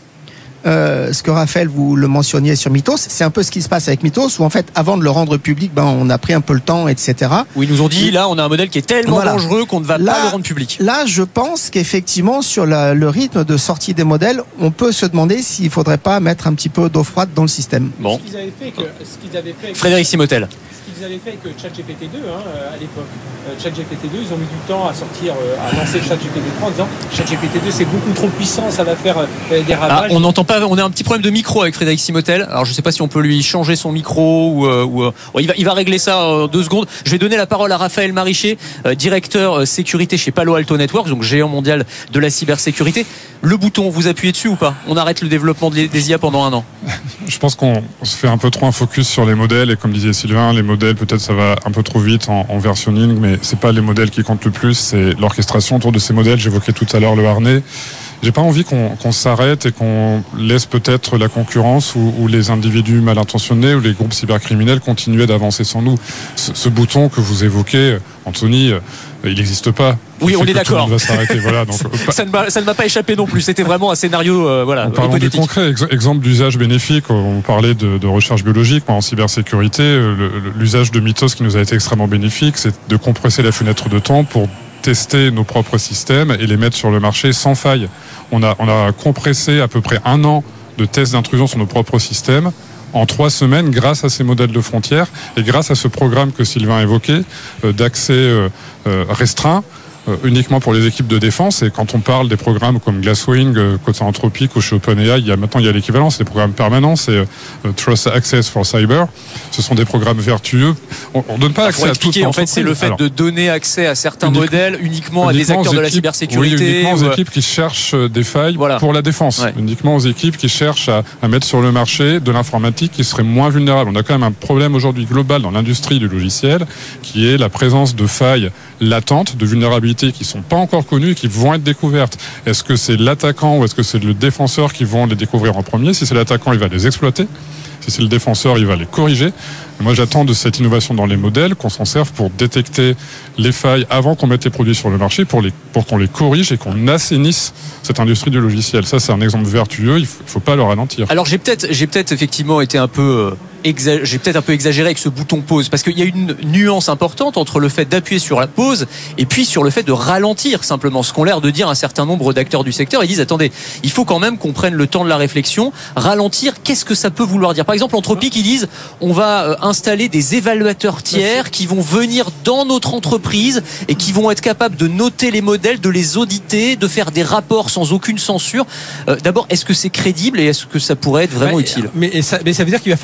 Euh, ce que Raphaël, vous le mentionniez sur Mythos, c'est un peu ce qui se passe avec Mythos, où en fait, avant de le rendre public, ben, on a pris un peu le temps, et cetera. Où ils nous ont dit, là, on a un modèle qui est tellement voilà. dangereux qu'on ne va là, pas le rendre public. Là, je pense qu'effectivement, sur la, le rythme de sortie des modèles, on peut se demander s'il ne faudrait pas mettre un petit peu d'eau froide dans le système. Bon. Ce qu'ils avaient fait que, ce qu'ils avaient fait avec, Frédéric Simotel. Ce qu'ils avaient fait avec ChatGPT deux hein, à l'époque. Euh, ChatGPT deux, ils ont mis du temps à sortir, euh, à lancer ChatGPT trois en disant ChatGPT deux, c'est beaucoup trop puissant, ça va faire euh, des ravages. Ah, on n'entend pas, on a un petit problème de micro avec Frédéric Simotel. Alors je sais pas si on peut lui changer son micro ou, euh, ou euh, il va il va régler ça en euh, deux secondes. Je vais donner la parole à Raphaël Marichet, euh, directeur euh, sécurité chez Palo Alto Networks, donc géant mondial de la cybersécurité. Le bouton, vous appuyez dessus ou pas ? On arrête le développement des I A pendant un an. Je pense qu'on se fait un peu trop un focus sur les modèles et comme disait Sylvain, les modèles peut-être ça va un peu trop vite en, en versionning, mais c'est pas les modèles qui comptent le plus, c'est l'orchestration autour de ces modèles. J'évoquais tout à l'heure le harnais. J'ai pas envie qu'on, qu'on s'arrête et qu'on laisse peut-être la concurrence ou, ou les individus mal intentionnés ou les groupes cybercriminels continuer d'avancer sans nous. Ce, ce bouton que vous évoquez, Anthony, il n'existe pas. Oui, on est d'accord. Va s'arrêter. Voilà, donc, ça, ne m'a, ça ne m'a pas échappé non plus. C'était vraiment un scénario euh, voilà, en parlant du concret, ex- exemple d'usage bénéfique, on parlait de, de recherche biologique. Moi, en cybersécurité, le, l'usage de Mythos qui nous a été extrêmement bénéfique, c'est de compresser la fenêtre de temps pour tester nos propres systèmes et les mettre sur le marché sans faille. On a, on a compressé à peu près un an de tests d'intrusion sur nos propres systèmes en trois semaines grâce à ces modèles de frontières et grâce à ce programme que Sylvain évoquait euh, d'accès euh, euh, restreint euh, uniquement pour les équipes de défense. Et quand on parle des programmes comme Glasswing, euh, côté Anthropic ou chez OpenAI, il y a maintenant il y a l'équivalent, c'est des programmes permanents, c'est euh, Trust Access for Cyber. Ce sont des programmes vertueux. On ne donne pas accès à tout. En fait, c'est le fait Alors, de donner accès à certains unique, modèles uniquement à des acteurs de la cybersécurité. Oui, uniquement ou... aux équipes qui cherchent des failles voilà. pour la défense. Ouais. Uniquement aux équipes qui cherchent à, à mettre sur le marché de l'informatique qui serait moins vulnérable. On a quand même un problème aujourd'hui global dans l'industrie du logiciel qui est la présence de failles latentes, de vulnérabilités qui ne sont pas encore connues et qui vont être découvertes. Est-ce que c'est l'attaquant ou est-ce que c'est le défenseur qui vont les découvrir en premier ? Si c'est l'attaquant, il va les exploiter. Si c'est le défenseur, il va les corriger. Et moi, j'attends de cette innovation dans les modèles qu'on s'en serve pour détecter les failles avant qu'on mette les produits sur le marché, pour, les, pour qu'on les corrige et qu'on assainisse cette industrie du logiciel. Ça, c'est un exemple vertueux. Il ne faut, faut pas le ralentir. Alors, j'ai peut-être, j'ai peut-être effectivement été un peu... Euh... Exa- j'ai peut-être un peu exagéré avec ce bouton pause parce qu'il y a une nuance importante entre le fait d'appuyer sur la pause et puis sur le fait de ralentir simplement, ce qu'ont l'air de dire un certain nombre d'acteurs du secteur. Ils disent attendez, il faut quand même qu'on prenne le temps de la réflexion. Ralentir, qu'est-ce que ça peut vouloir dire ? Par exemple, Anthropic, ils disent on va installer des évaluateurs tiers qui vont venir dans notre entreprise et qui vont être capables de noter les modèles, de les auditer, de faire des rapports sans aucune censure. Euh, d'abord, est-ce que c'est crédible et est-ce que ça pourrait être vraiment ouais, utile ? mais ça, mais ça veut dire qu'il va falloir qu'ils changent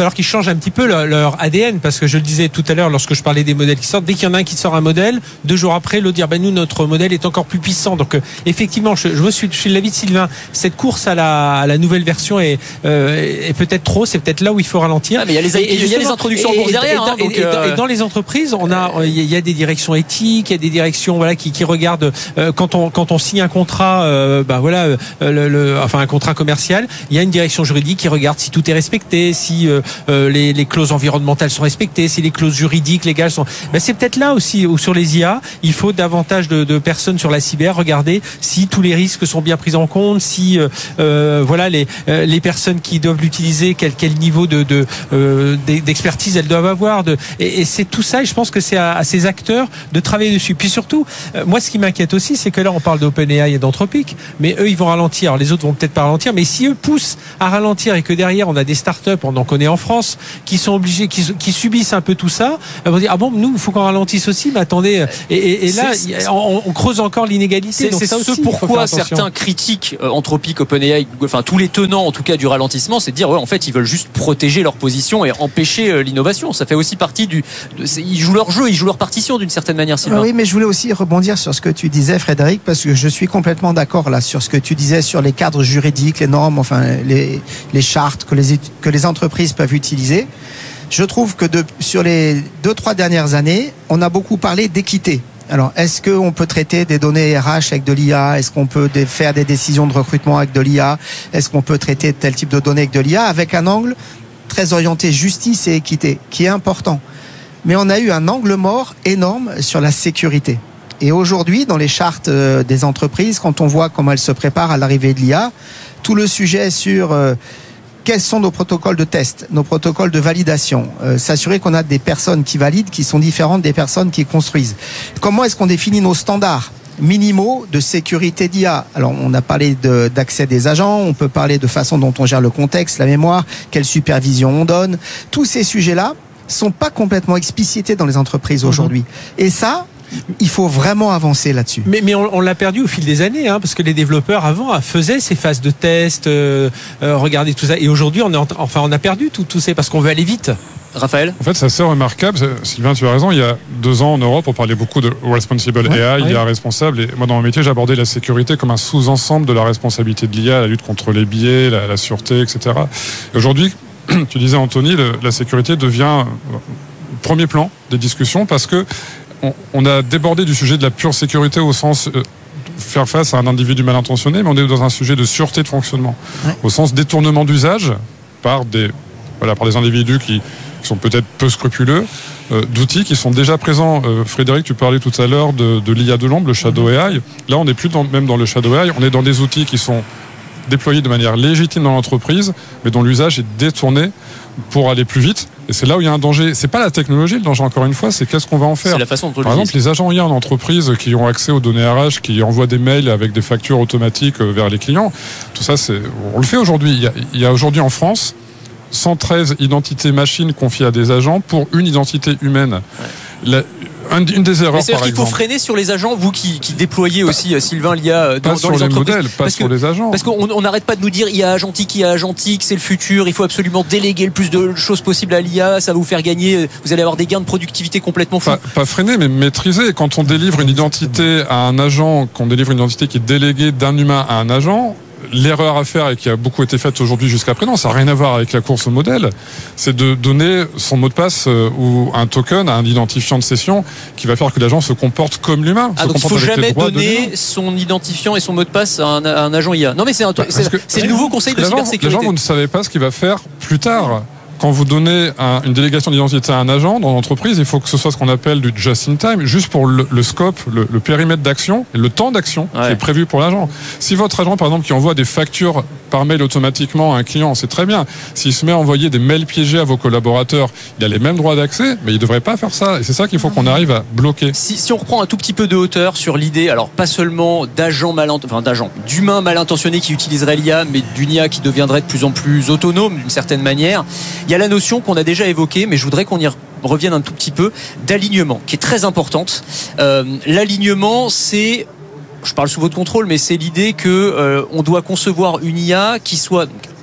changent un petit peu leur, leur A D N, parce que je le disais tout à l'heure lorsque je parlais des modèles qui sortent, dès qu'il y en a un qui sort un modèle, deux jours après, l'autre dire ben nous notre modèle est encore plus puissant. Donc euh, effectivement, je, je me suis, je suis de l'avis de Sylvain. Cette course à la, à la nouvelle version est, euh, est peut-être trop. C'est peut-être là où il faut ralentir. Ah, mais il y a les, et, il y a les introductions et, en course derrière. Et, hein, et, donc, et, euh... et dans les entreprises, on a, il y a des directions éthiques, il y a des directions voilà qui, qui regardent euh, quand on quand on signe un contrat, euh, bah voilà, euh, le, le, enfin un contrat commercial, il y a une direction juridique qui regarde si tout est respecté, si euh, euh, les, les clauses environnementales sont respectées, si les clauses juridiques légales sont. Ben c'est peut-être là aussi où sur les I A, il faut davantage de, de personnes sur la cyber regarder si tous les risques sont bien pris en compte, si euh, euh, voilà les euh, les personnes qui doivent l'utiliser, quel quel niveau de, de euh, d'expertise elles doivent avoir. De, et, et c'est tout ça. Et je pense que c'est à, à ces acteurs de travailler dessus. Puis surtout, euh, moi ce qui m'inquiète aussi, c'est que là on parle d'OpenAI et d'Anthropic, mais eux ils vont ralentir. Alors, les autres vont peut-être pas ralentir, mais si eux poussent à ralentir et que derrière on a des startups, on en connaît en France, qui sont obligés, qui, qui subissent un peu tout ça, elles vont dire ah bon nous il faut qu'on ralentisse aussi. Mais attendez, et, et, et là on, on creuse encore l'inégalité. C'est, c'est ce pourquoi certains critiquent euh, Anthropic, OpenAI, Google, enfin tous les tenants en tout cas du ralentissement, c'est de dire ouais en fait ils veulent juste protéger leur position et empêcher euh, l'innovation. Ça fait aussi partie du, de, ils jouent leur jeu, ils jouent leur partition d'une certaine manière. Sylvain. Oui, mais je voulais aussi rebondir sur ce que tu disais, Frédéric, parce que je suis complètement d'accord là sur ce que tu disais sur les cadres juridiques, les normes, enfin les les chartes que les que les entreprises peuvent utiliser. Je trouve que de, sur les deux trois dernières années, on a beaucoup parlé d'équité. Alors, est-ce qu'on peut traiter des données R H avec de l'I A? Est-ce qu'on peut faire des décisions de recrutement avec de l'I A? Est-ce qu'on peut traiter tel type de données avec de l'I A? Avec un angle très orienté justice et équité, qui est important. Mais on a eu un angle mort énorme sur la sécurité. Et aujourd'hui, dans les chartes des entreprises, quand on voit comment elles se préparent à l'arrivée de l'I A, tout le sujet sur euh, quels sont nos protocoles de test, nos protocoles de validation, euh, s'assurer qu'on a des personnes qui valident, qui sont différentes des personnes qui construisent. Comment est-ce qu'on définit nos standards minimaux de sécurité d'I A? Alors, on a parlé de, d'accès des agents, on peut parler de façon dont on gère le contexte, la mémoire, quelle supervision on donne. Tous ces sujets-là sont pas complètement explicités dans les entreprises aujourd'hui. Mmh. Et ça, il faut vraiment avancer là-dessus. Mais, mais on, on l'a perdu au fil des années, hein, parce que les développeurs avant faisaient ces phases de test, euh, euh, regardaient tout ça. Et aujourd'hui, on est en, enfin, on a perdu tout, tout ça parce qu'on veut aller vite. Raphaël ? En fait, c'est assez remarquable. Sylvain, tu as raison. Il y a deux ans en Europe, on parlait beaucoup de responsible ouais, A I, ouais. Il y a responsable. Et moi, dans mon métier, j'abordais la sécurité comme un sous-ensemble de la responsabilité de l'I A, la lutte contre les biais, la, la sûreté, et cetera. Et aujourd'hui, tu disais, Anthony, le, la sécurité devient premier plan des discussions parce que on, on a débordé du sujet de la pure sécurité au sens euh, faire face à un individu mal intentionné, mais on est dans un sujet de sûreté de fonctionnement, ouais. Au sens détournement d'usage par des, voilà, par des individus qui sont peut-être peu scrupuleux, euh, d'outils qui sont déjà présents. Euh, Frédéric, tu parlais tout à l'heure de, de l'I A de l'ombre, le Shadow A I. Là, on n'est plus dans, même dans le Shadow A I, on est dans des outils qui sont déployés de manière légitime dans l'entreprise, mais dont l'usage est détourné pour aller plus vite. Et c'est là où il y a un danger. C'est pas la technologie le danger, encore une fois, c'est qu'est-ce qu'on va en faire. C'est la façon dont Par exemple, les agents I A en entreprise qui ont accès aux données R H, qui envoient des mails avec des factures automatiques vers les clients, tout ça, c'est, on le fait aujourd'hui. Il y a, il y a aujourd'hui en France cent treize identités machines confiées à des agents pour une identité humaine. Ouais. La, une des erreurs, c'est-à-dire par qu'il faut freiner sur les agents, vous qui, qui déployez aussi, Sylvain, l'I A dans, pas dans sur les, les entreprises. Modèles, pas parce sur que, les agents. Parce qu'on n'arrête pas de nous dire I A agentique, I A agentique, c'est le futur, il faut absolument déléguer le plus de choses possible à l'I A, ça va vous faire gagner, vous allez avoir des gains de productivité complètement fous. Pas, pas freiner, mais maîtriser. Quand on délivre une identité à un agent, qu'on délivre une identité qui est déléguée d'un humain à un agent, l'erreur à faire et qui a beaucoup été faite aujourd'hui jusqu'à présent, ça n'a rien à voir avec la course au modèle, c'est de donner son mot de passe euh, ou un token à un identifiant de session qui va faire que l'agent se comporte comme l'humain. Ah, donc il ne faut jamais donner son identifiant et son mot de passe à un, à un agent I A. Non mais c'est, un, bah, c'est, que, c'est le nouveau conseil de cybersécurité. Les gens, vous ne savez pas ce qu'il va faire plus tard. Quand vous donnez un, une délégation d'identité à un agent dans l'entreprise, il faut que ce soit ce qu'on appelle du just-in-time, juste pour le, le scope, le, le périmètre d'action et le temps d'action ouais. qui est prévu pour l'agent. Si votre agent, par exemple, qui envoie des factures par mail automatiquement à un client, c'est très bien. S'il se met à envoyer des mails piégés à vos collaborateurs, il a les mêmes droits d'accès, mais il ne devrait pas faire ça. Et c'est ça qu'il faut qu'on arrive à bloquer. Si, si on reprend un tout petit peu de hauteur sur l'idée, alors pas seulement d'agents mal, enfin d'agents, d'humains mal intentionnés qui utiliseraient l'I A, mais d'une I A qui deviendrait de plus en plus autonome d'une certaine manière. Il y a la notion qu'on a déjà évoquée, mais je voudrais qu'on y revienne un tout petit peu, d'alignement, qui est très importante. Euh, l'alignement, c'est, je parle sous votre contrôle, mais c'est l'idée que euh, on doit concevoir une I A qui soit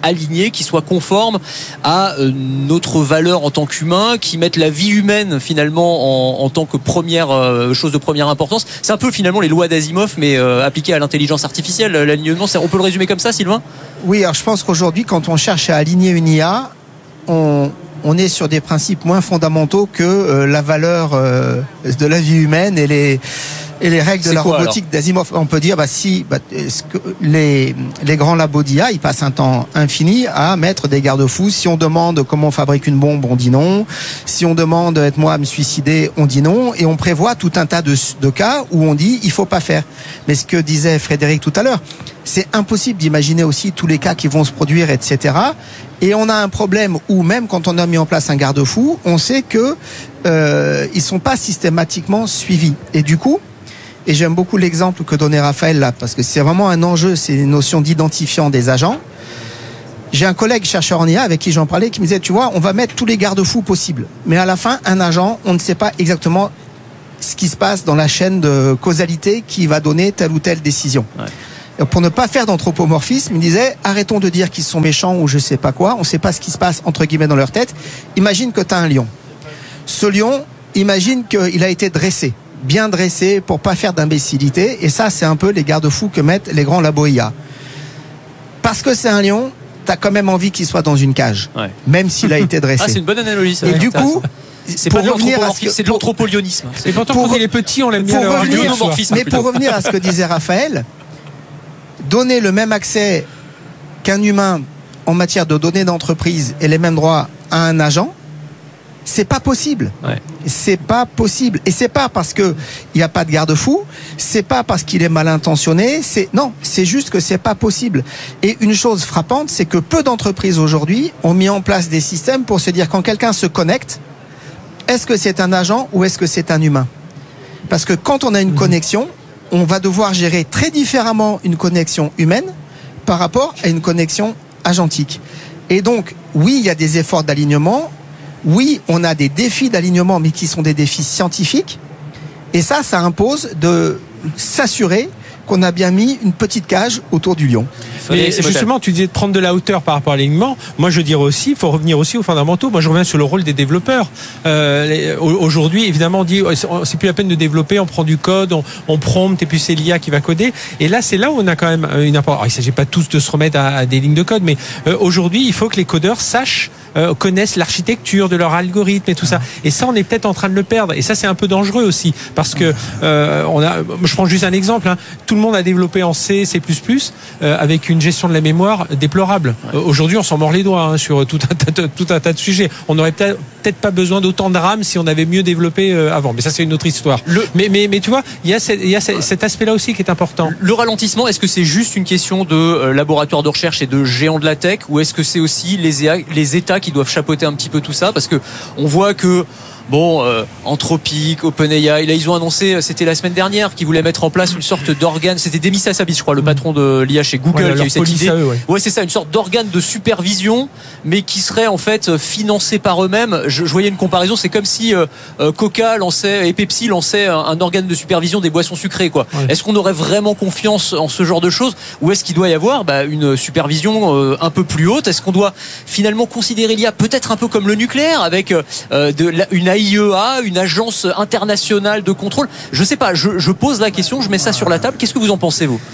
alignés, qui soient conformes à euh, notre valeur en tant qu'humain, qui mettent la vie humaine finalement en, en tant que première euh, chose de première importance. C'est un peu finalement les lois d'Asimov, mais euh, appliquées à l'intelligence artificielle. L'alignement, on peut le résumer comme ça, Sylvain ? Oui, alors je pense qu'aujourd'hui, quand on cherche à aligner une I A, on, on est sur des principes moins fondamentaux que euh, la valeur euh, de la vie humaine et les, et les règles de C'est la quoi, robotique d'Asimov. On peut dire, bah, si bah, est-ce que les, les grands labos d'I A, ils passent un temps infini à mettre des garde-fous. Si on demande comment on fabrique une bombe, on dit non. Si on demande aide-moi à me suicider, on dit non. Et on prévoit tout un tas de, de cas où on dit il faut pas faire. Mais ce que disait Frédéric tout à l'heure, c'est impossible d'imaginer aussi tous les cas qui vont se produire, et cetera. Et on a un problème où même quand on a mis en place un garde-fou, on sait que euh, ils sont pas systématiquement suivis. Et du coup, et j'aime beaucoup l'exemple que donnait Raphaël là, parce que c'est vraiment un enjeu, c'est une notion d'identifiant des agents. J'ai un collègue chercheur en I A avec qui j'en parlais qui me disait, tu vois, on va mettre tous les garde-fous possibles, mais à la fin, un agent, on ne sait pas exactement ce qui se passe dans la chaîne de causalité qui va donner telle ou telle décision. Ouais. Pour ne pas faire d'anthropomorphisme, il disait arrêtons de dire qu'ils sont méchants ou je sais pas quoi, on ne sait pas ce qui se passe entre guillemets dans leur tête. Imagine que tu as un lion. Ce lion, imagine qu'il a été dressé, bien dressé pour pas faire d'imbécilité, et ça c'est un peu les garde-fous que mettent les grands labos I A. Parce que c'est un lion, tu as quand même envie qu'il soit dans une cage, ouais. même s'il a été dressé. Ah, c'est une bonne analogie ça. Et du coup, c'est pas de l'anthropomorphisme, c'est de l'anthropolionisme. Et pourtant quand il est petit, on l'aime bien. Pour revenir, mais pour revenir à ce que disait Raphaël, donner le même accès qu'un humain en matière de données d'entreprise et les mêmes droits à un agent, c'est pas possible. Ouais. C'est pas possible. Et c'est pas parce que il n'y a pas de garde-fou, c'est pas parce qu'il est mal intentionné, c'est, non, c'est juste que c'est pas possible. Et une chose frappante, c'est que peu d'entreprises aujourd'hui ont mis en place des systèmes pour se dire quand quelqu'un se connecte, est-ce que c'est un agent ou est-ce que c'est un humain? Parce que quand on a une mmh. connexion, on va devoir gérer très différemment une connexion humaine par rapport à une connexion agentique. Et donc, oui, il y a des efforts d'alignement. Oui, on a des défis d'alignement, mais qui sont des défis scientifiques. Et ça, ça impose de s'assurer qu'on a bien mis une petite cage autour du lion. Mais justement, tu disais de prendre de la hauteur par rapport à l'alignement. Moi, je dirais aussi, il faut revenir aussi aux fondamentaux. Moi, je reviens sur le rôle des développeurs. Euh, les, aujourd'hui, évidemment, on dit c'est plus la peine de développer, on prend du code, on, on prompte et puis c'est l'I A qui va coder. Et là, c'est là où on a quand même une importance. Il ne s'agit pas tous de se remettre à, à des lignes de code, mais euh, aujourd'hui, il faut que les codeurs sachent, euh, connaissent l'architecture de leur algorithme et tout ça. Et ça, on est peut-être en train de le perdre. Et ça, c'est un peu dangereux aussi, parce que euh, on a. Je prends juste un exemple. Hein. Tout le monde a développé en C, C plus plus, euh, avec une gestion de la mémoire déplorable. Ouais. Euh, aujourd'hui, on s'en mord les doigts hein, sur tout un, tas, tout un tas de sujets. On n'aurait peut-être, peut-être pas besoin d'autant de RAM si on avait mieux développé euh, avant. Mais ça, c'est une autre histoire. Le... Mais, mais, mais tu vois, il y a, cette, il y a cette, cet aspect-là aussi qui est important. Le ralentissement, est-ce que c'est juste une question de euh, laboratoire de recherche et de géants de la tech, ou est-ce que c'est aussi les, les États qui doivent chapeauter un petit peu tout ça? Parce que on voit que Bon, euh, Anthropic, OpenAI, là ils ont annoncé, c'était la semaine dernière, qu'ils voulaient mettre en place une sorte d'organe. C'était Demis Hassabis, je crois, le patron de l'I A chez Google, ouais, qui a eu cette idée. Eux, ouais, ouais c'est ça, une sorte d'organe de supervision, mais qui serait en fait financé par eux-mêmes. Je, je voyais une comparaison, c'est comme si euh, Coca lançait et Pepsi lançaient un, un organe de supervision des boissons sucrées, quoi. Ouais. Est-ce qu'on aurait vraiment confiance en ce genre de choses, ou est-ce qu'il doit y avoir bah, une supervision euh, un peu plus haute? Est-ce qu'on doit finalement considérer l'I A peut-être un peu comme le nucléaire, avec euh, de la, une A I E A, une agence internationale de contrôle? Je sais pas, je, je pose la question, je mets ça sur la table. Qu'est-ce que vous en pensez, vous?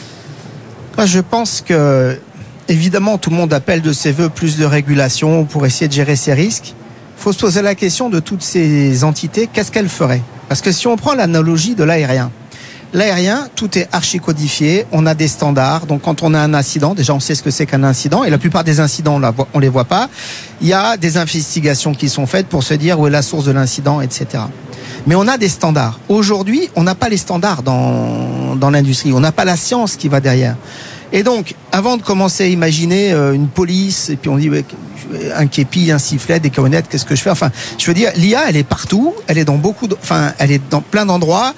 Je pense que, évidemment, tout le monde appelle de ses voeux plus de régulation pour essayer de gérer ses risques. Il faut se poser la question de toutes ces entités, qu'est-ce qu'elles feraient? Parce que si on prend l'analogie de l'aérien, l'aérien, tout est archi-codifié, on a des standards, donc quand on a un incident, déjà on sait ce que c'est qu'un incident, et la plupart des incidents, on ne les voit pas. Il y a des investigations qui sont faites pour se dire où est la source de l'incident, et cetera. Mais on a des standards. Aujourd'hui, on n'a pas les standards dans, dans l'industrie, on n'a pas la science qui va derrière. Et donc, avant de commencer à imaginer une police, et puis on dit un képi, un sifflet, des camionnettes, qu'est-ce que je fais? Enfin, je veux dire, l'I A, elle est partout, elle est dans beaucoup, de, enfin, elle est dans plein d'endroits.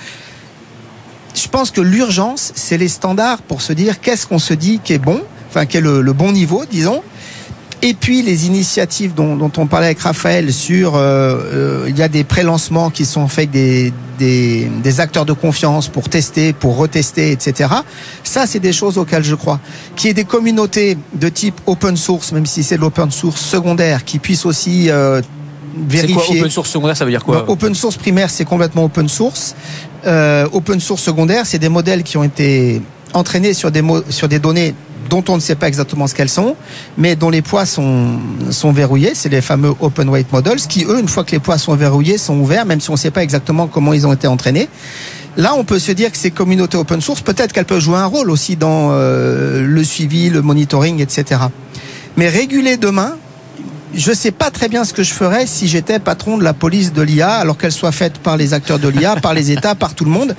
Je pense que l'urgence, c'est les standards pour se dire qu'est-ce qu'on se dit qui est bon, enfin qui est le, le bon niveau, disons. Et puis les initiatives dont, dont on parlait avec Raphaël sur, euh, euh, il y a des pré-lancements qui sont faits avec des, des, des acteurs de confiance pour tester, pour retester, et cetera. Ça, c'est des choses auxquelles je crois. Qu'il y ait des communautés de type open source, même si c'est de l'open source secondaire, qui puissent aussi euh, vérifier. C'est quoi open source secondaire, ça veut dire quoi? Bon, open source primaire, c'est complètement open source. Euh, open source secondaire, c'est des modèles qui ont été entraînés sur des, mo- sur des données dont on ne sait pas exactement ce qu'elles sont, mais dont les poids sont, sont verrouillés. C'est les fameux open weight models qui, eux, une fois que les poids sont verrouillés, sont ouverts, même si on ne sait pas exactement comment ils ont été entraînés. Là, on peut se dire que ces communautés open source, peut-être qu'elles peuvent jouer un rôle aussi dans euh, le suivi, le monitoring, et cetera. Mais réguler demain, je ne sais pas très bien ce que je ferais si j'étais patron de la police de l'I A, alors qu'elle soit faite par les acteurs de l'I A, par les États, par tout le monde.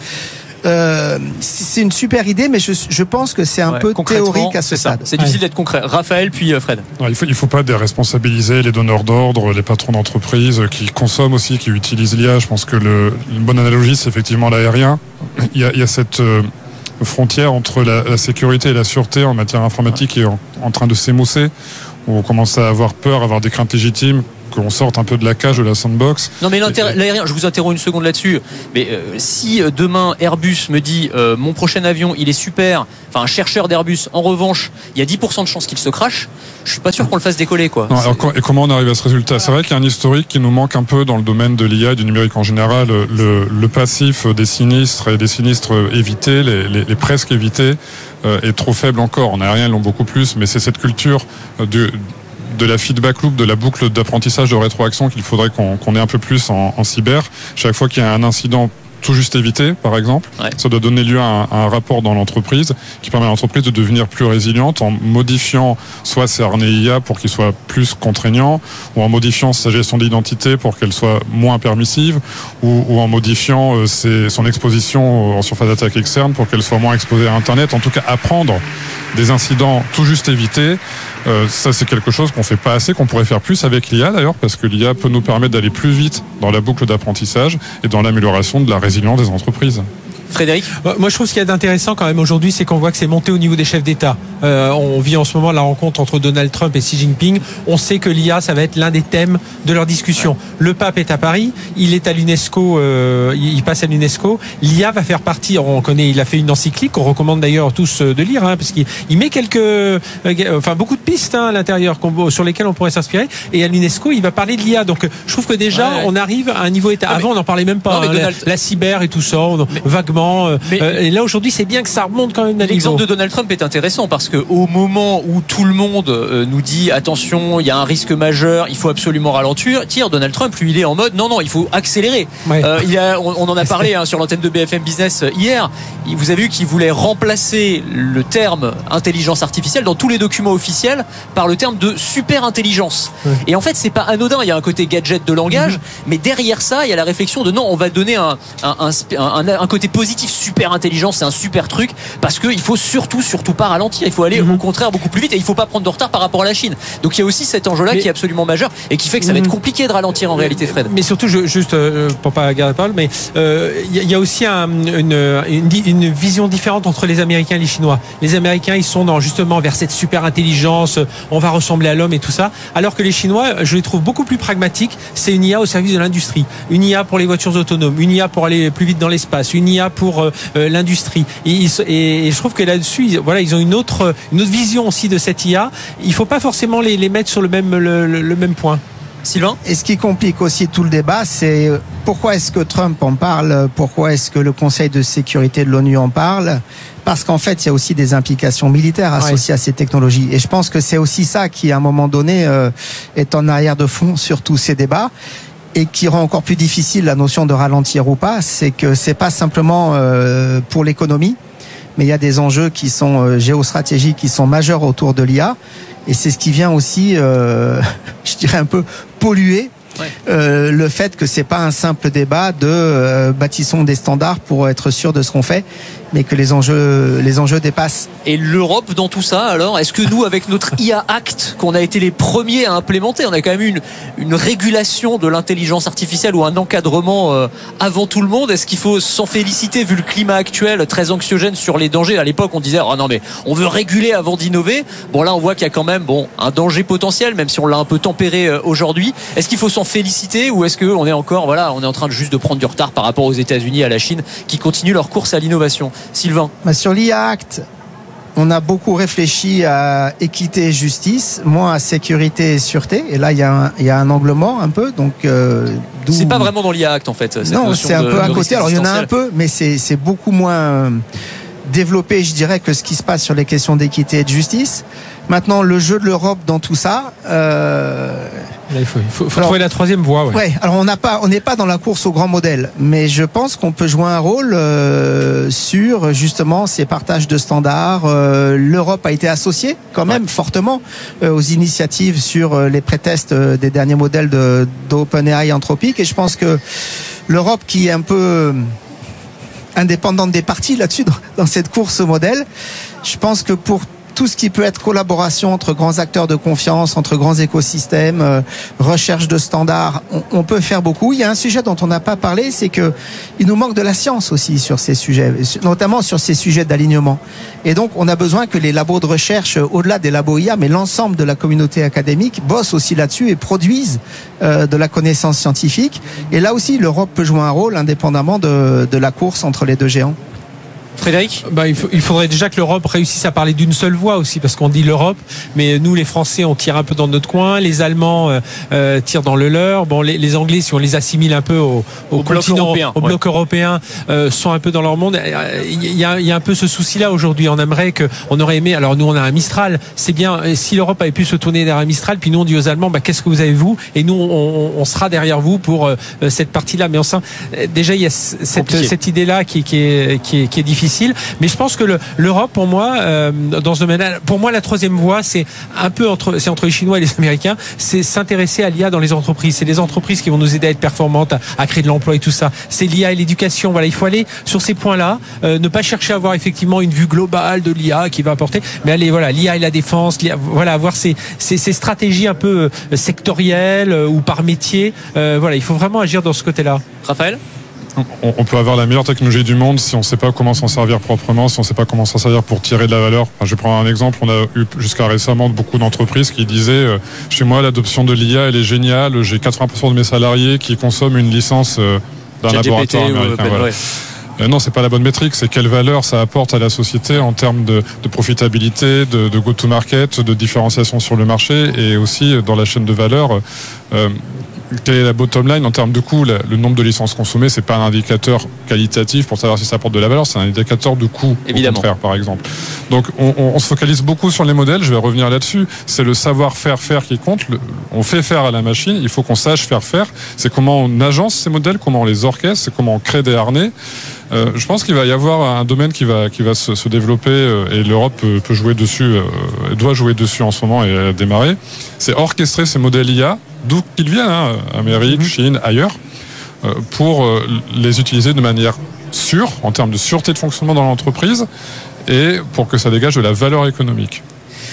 Euh, c'est une super idée, mais je, je pense que c'est un ouais, peu théorique à ce stade. C'est difficile ouais. d'être concret. Raphaël, puis Fred. Non, il faut, il faut pas déresponsabiliser les donneurs d'ordre, les patrons d'entreprise qui consomment aussi, qui utilisent l'I A. Je pense que le, une bonne analogie, c'est effectivement l'aérien. Il y a, il y a cette euh, frontière entre la, la sécurité et la sûreté en matière informatique qui est en, en train de s'émousser, où on commence à avoir peur, à avoir des craintes légitimes, qu'on sorte un peu de la cage de la sandbox. Non mais l'aérien, je vous interromps une seconde là-dessus, mais euh, si euh, demain Airbus me dit euh, mon prochain avion il est super, enfin un chercheur d'Airbus, en revanche il y a dix pour cent de chances qu'il se crache, je suis pas sûr qu'on le fasse décoller quoi. Non, alors, et comment on arrive à ce résultat? C'est vrai qu'il y a un historique qui nous manque un peu dans le domaine de l'I A et du numérique en général. Le, le passif des sinistres et des sinistres évités, les, les, les presque évités, euh, est trop faible encore. En aérien ils l'ont beaucoup plus, mais c'est cette culture de de la feedback loop, de la boucle d'apprentissage de rétroaction qu'il faudrait qu'on, qu'on ait un peu plus en, en cyber. Chaque fois qu'il y a un incident tout juste évité, par exemple, ouais. ça doit donner lieu à un, à un rapport dans l'entreprise qui permet à l'entreprise de devenir plus résiliente en modifiant soit ses harnais I A pour qu'ils soient plus contraignants, ou en modifiant sa gestion d'identité pour qu'elle soit moins permissive, ou, ou en modifiant euh, ses, son exposition en surface d'attaque externe pour qu'elle soit moins exposée à Internet. En tout cas, apprendre des incidents tout juste évités. Euh, ça, c'est quelque chose qu'on fait pas assez, qu'on pourrait faire plus avec l'I A d'ailleurs, parce que l'I A peut nous permettre d'aller plus vite dans la boucle d'apprentissage et dans l'amélioration de la résilience des entreprises. Frédéric ? Moi, je trouve ce qu'il y a d'intéressant quand même aujourd'hui, c'est qu'on voit que c'est monté au niveau des chefs d'État. Euh, on vit en ce moment la rencontre entre Donald Trump et Xi Jinping. On sait que l'I A, ça va être l'un des thèmes de leur discussion. Ouais. Le pape est à Paris, il est à l'UNESCO, euh, il passe à l'UNESCO. L'I A va faire partie, on connaît, il a fait une encyclique qu'on recommande d'ailleurs tous de lire, hein, parce qu'il il met quelques, euh, enfin beaucoup de pistes hein, à l'intérieur sur lesquelles on pourrait s'inspirer. Et à l'UNESCO, il va parler de l'I A. Donc, je trouve que déjà, ouais, ouais. on arrive à un niveau État. Ah, Avant, mais, on n'en parlait même pas. Non, hein, Donald... la, la cyber et tout ça, on, mais, vaguement. Mais, euh, et là aujourd'hui c'est bien que ça remonte quand même. L'exemple de Donald Trump est intéressant parce que au moment où tout le monde euh, nous dit attention, il y a un risque majeur, il faut absolument ralentir, tire Donald Trump lui il est en mode non non il faut accélérer. Ouais. Euh, il y a, on, on en a parlé hein, sur l'antenne de B F M Business hier. Vous avez vu qu'il voulait remplacer le terme intelligence artificielle dans tous les documents officiels par le terme de super intelligence. Ouais. Et en fait c'est pas anodin. Il y a un côté gadget de langage, mm-hmm. mais derrière ça il y a la réflexion de non on va donner un un, un, un, un côté positif. Super intelligent, c'est un super truc parce qu'il faut surtout surtout pas ralentir, il faut aller mmh. au contraire beaucoup plus vite et il faut pas prendre de retard par rapport à la Chine. Donc il y a aussi cet enjeu là mais, qui est absolument majeur et qui fait que ça va être compliqué de ralentir en mais, réalité Fred. Mais surtout je, juste euh, pour pas garder la parole, mais il euh, y, y a aussi un, une, une, une vision différente entre les Américains et les Chinois. Les Américains ils sont dans justement vers cette super intelligence, on va ressembler à l'homme et tout ça, alors que les Chinois je les trouve beaucoup plus pragmatiques. C'est une I A au service de l'industrie, une I A pour les voitures autonomes, une I A pour aller plus vite dans l'espace, une I A pour euh, l'industrie. Et, et, et je trouve que là-dessus, ils, voilà, ils ont une autre, une autre vision aussi de cette I A. Il ne faut pas forcément les, les mettre sur le même, le, le, le même point. Sylvain ? Et ce qui complique aussi tout le débat, c'est pourquoi est-ce que Trump en parle ? Pourquoi est-ce que le Conseil de sécurité de l'ONU en parle ? Parce qu'en fait, il y a aussi des implications militaires associées ouais. à ces technologies. Et je pense que c'est aussi ça qui, à un moment donné, euh, est en arrière de fond sur tous ces débats. Et qui rend encore plus difficile la notion de ralentir ou pas, c'est que c'est pas simplement euh, pour l'économie, mais il y a des enjeux qui sont euh, géostratégiques, qui sont majeurs autour de l'I A, et c'est ce qui vient aussi, euh, je dirais un peu polluer ouais. euh, le fait que c'est pas un simple débat de euh, bâtissons des standards pour être sûr de ce qu'on fait. mais que les enjeux, les enjeux dépassent. Et l'Europe dans tout ça, alors, est-ce que nous, avec notre I A Act, qu'on a été les premiers à implémenter, on a quand même eu une, une régulation de l'intelligence artificielle ou un encadrement euh, avant tout le monde, est-ce qu'il faut s'en féliciter vu le climat actuel très anxiogène sur les dangers? À l'époque, on disait, oh non mais on veut réguler avant d'innover. Bon là, on voit qu'il y a quand même bon un danger potentiel, même si on l'a un peu tempéré euh, aujourd'hui. Est-ce qu'il faut s'en féliciter ou est-ce qu'on est encore, voilà, on est en train de juste de prendre du retard par rapport aux États-Unis, à la Chine, qui continuent leur course à l'innovation? Sylvain. Bah sur l'I A Act, on a beaucoup réfléchi à équité et justice, moins à sécurité et sûreté. Et là, il y a un, il y a un angle mort un peu. Donc, euh, d'où... C'est pas vraiment dans l'I A Act en fait. Cette non, c'est un de, peu à de côté. Alors, il y en a un peu, mais c'est, c'est beaucoup moins développé, je dirais, que ce qui se passe sur les questions d'équité et de justice. Maintenant, le jeu de l'Europe dans tout ça. Euh... Là, il faut, il faut, faut alors, trouver la troisième voie. Ouais. ouais alors on n'a pas, on n'est pas dans la course au grand modèle, mais je pense qu'on peut jouer un rôle euh, sur justement ces partages de standards. Euh, L'Europe a été associée quand même ouais. fortement euh, aux initiatives sur euh, les pré-tests euh, des derniers modèles de d'OpenAI Anthropic, et je pense que l'Europe, qui est un peu indépendante des partis là-dessus dans, dans cette course au modèle, je pense que pour tout ce qui peut être collaboration entre grands acteurs de confiance, entre grands écosystèmes, euh, recherche de standards, on, on peut faire beaucoup. Il y a un sujet dont on n'a pas parlé, c'est que il nous manque de la science aussi sur ces sujets, notamment sur ces sujets d'alignement. Et donc, on a besoin que les labos de recherche, au-delà des labos I A, mais l'ensemble de la communauté académique, bossent aussi là-dessus et produisent euh, de la connaissance scientifique. Et là aussi, l'Europe peut jouer un rôle indépendamment de, de la course entre les deux géants. Frédéric, bah, il, faut, il faudrait déjà que l'Europe réussisse à parler d'une seule voix aussi, parce qu'on dit l'Europe, mais nous les Français on tire un peu dans notre coin, les Allemands euh, euh, tirent dans le leur, bon les, les Anglais, si on les assimile un peu au, au, au continent, bloc européen, au bloc ouais. européen, euh, sont un peu dans leur monde. Il y a, il y a un peu ce souci-là aujourd'hui. On aimerait que, on aurait aimé. Alors nous on a un Mistral, c'est bien. Si l'Europe avait pu se tourner derrière un Mistral, puis nous on dit aux Allemands, bah qu'est-ce que vous avez vous, et nous on, on sera derrière vous pour euh, cette partie-là. Mais on sent déjà il y a cette, cette idée-là qui, qui est qui est qui est difficile. Mais je pense que le, l'Europe, pour moi, euh, dans ce domaine-là, pour moi, la troisième voie, c'est un peu entre, c'est entre les Chinois et les Américains, c'est s'intéresser à l'I A dans les entreprises. C'est les entreprises qui vont nous aider à être performantes, à, à créer de l'emploi et tout ça. C'est l'I A et l'éducation. Voilà, il faut aller sur ces points-là, euh, ne pas chercher à avoir effectivement une vue globale de l'I A qui va apporter, mais aller, voilà, l'I A et la défense, l'I A, voilà, avoir ces, ces, ces stratégies un peu sectorielles euh, ou par métier. Euh, voilà, il faut vraiment agir dans ce côté-là. Raphaël ? On peut avoir la meilleure technologie du monde si on ne sait pas comment s'en servir proprement, si on ne sait pas comment s'en servir pour tirer de la valeur. Enfin, je vais prendre un exemple. On a eu jusqu'à récemment beaucoup d'entreprises qui disaient euh, chez moi l'adoption de l'I A elle est géniale, j'ai quatre-vingts pour cent de mes salariés qui consomment une licence euh, d'un laboratoire américain. Voilà. Ouais. Euh, non, c'est pas la bonne métrique. C'est quelle valeur ça apporte à la société en termes de, de profitabilité, de, de go-to-market, de différenciation sur le marché, et aussi dans la chaîne de valeur. Euh, Quelle est la bottom line en termes de coût? Le nombre de licences consommées, c'est pas un indicateur qualitatif pour savoir si ça apporte de la valeur, c'est un indicateur de coût, évidemment, au contraire, par exemple. Donc on, on, on se focalise beaucoup sur les modèles, je vais revenir là-dessus, c'est le savoir-faire faire qui compte. Le, on fait faire à la machine, il faut qu'on sache faire faire. C'est comment on agence ces modèles, comment on les orchestre, c'est comment on crée des harnais. Euh, je pense qu'il va y avoir un domaine qui va, qui va se, se développer, euh, et l'Europe peut, peut jouer dessus, euh, doit jouer dessus en ce moment et euh, démarrer. C'est orchestrer ces modèles I A, d'où qu'ils viennent, hein, Amérique, mmh. Chine, ailleurs, euh, pour euh, les utiliser de manière sûre, en termes de sûreté de fonctionnement dans l'entreprise, et pour que ça dégage de la valeur économique.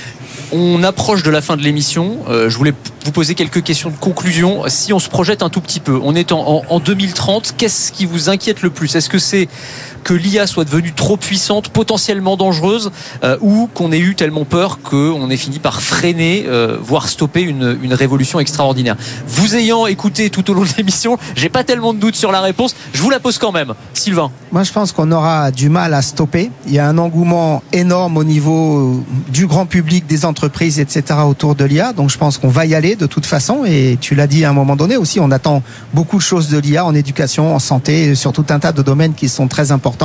On approche de la fin de l'émission. Euh, je voulais vous poser quelques questions de conclusion. Si on se projette un tout petit peu, on est en, en, en deux mille trente, qu'est-ce qui vous inquiète le plus? Est-ce que c'est que l'I A soit devenue trop puissante, potentiellement dangereuse, euh, ou qu'on ait eu tellement peur qu'on ait fini par freiner, euh, voire stopper une, une révolution extraordinaire? Vous ayant écouté tout au long de l'émission, j'ai pas tellement de doutes sur la réponse. Je vous la pose quand même. Sylvain. Moi, je pense qu'on aura du mal à stopper. Il y a un engouement énorme au niveau du grand public, des entreprises, et cetera autour de l'I A. Donc, je pense qu'on va y aller de toute façon. Et tu l'as dit à un moment donné aussi, on attend beaucoup de choses de l'I A en éducation, en santé, sur tout un tas de domaines qui sont très importants.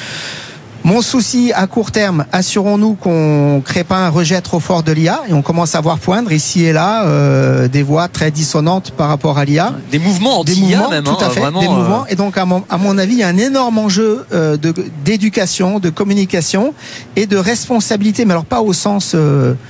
Mon souci à court terme, assurons-nous qu'on ne crée pas un rejet trop fort de l'I A, et on commence à voir poindre ici et là euh, des voix très dissonantes par rapport à l'I A. Des mouvements anti-I A même. Tout à hein, fait, vraiment, des mouvements. Euh... Et donc, à mon, à mon avis, il y a un énorme enjeu euh, de, d'éducation, de communication et de responsabilité, mais alors pas au sens... Euh,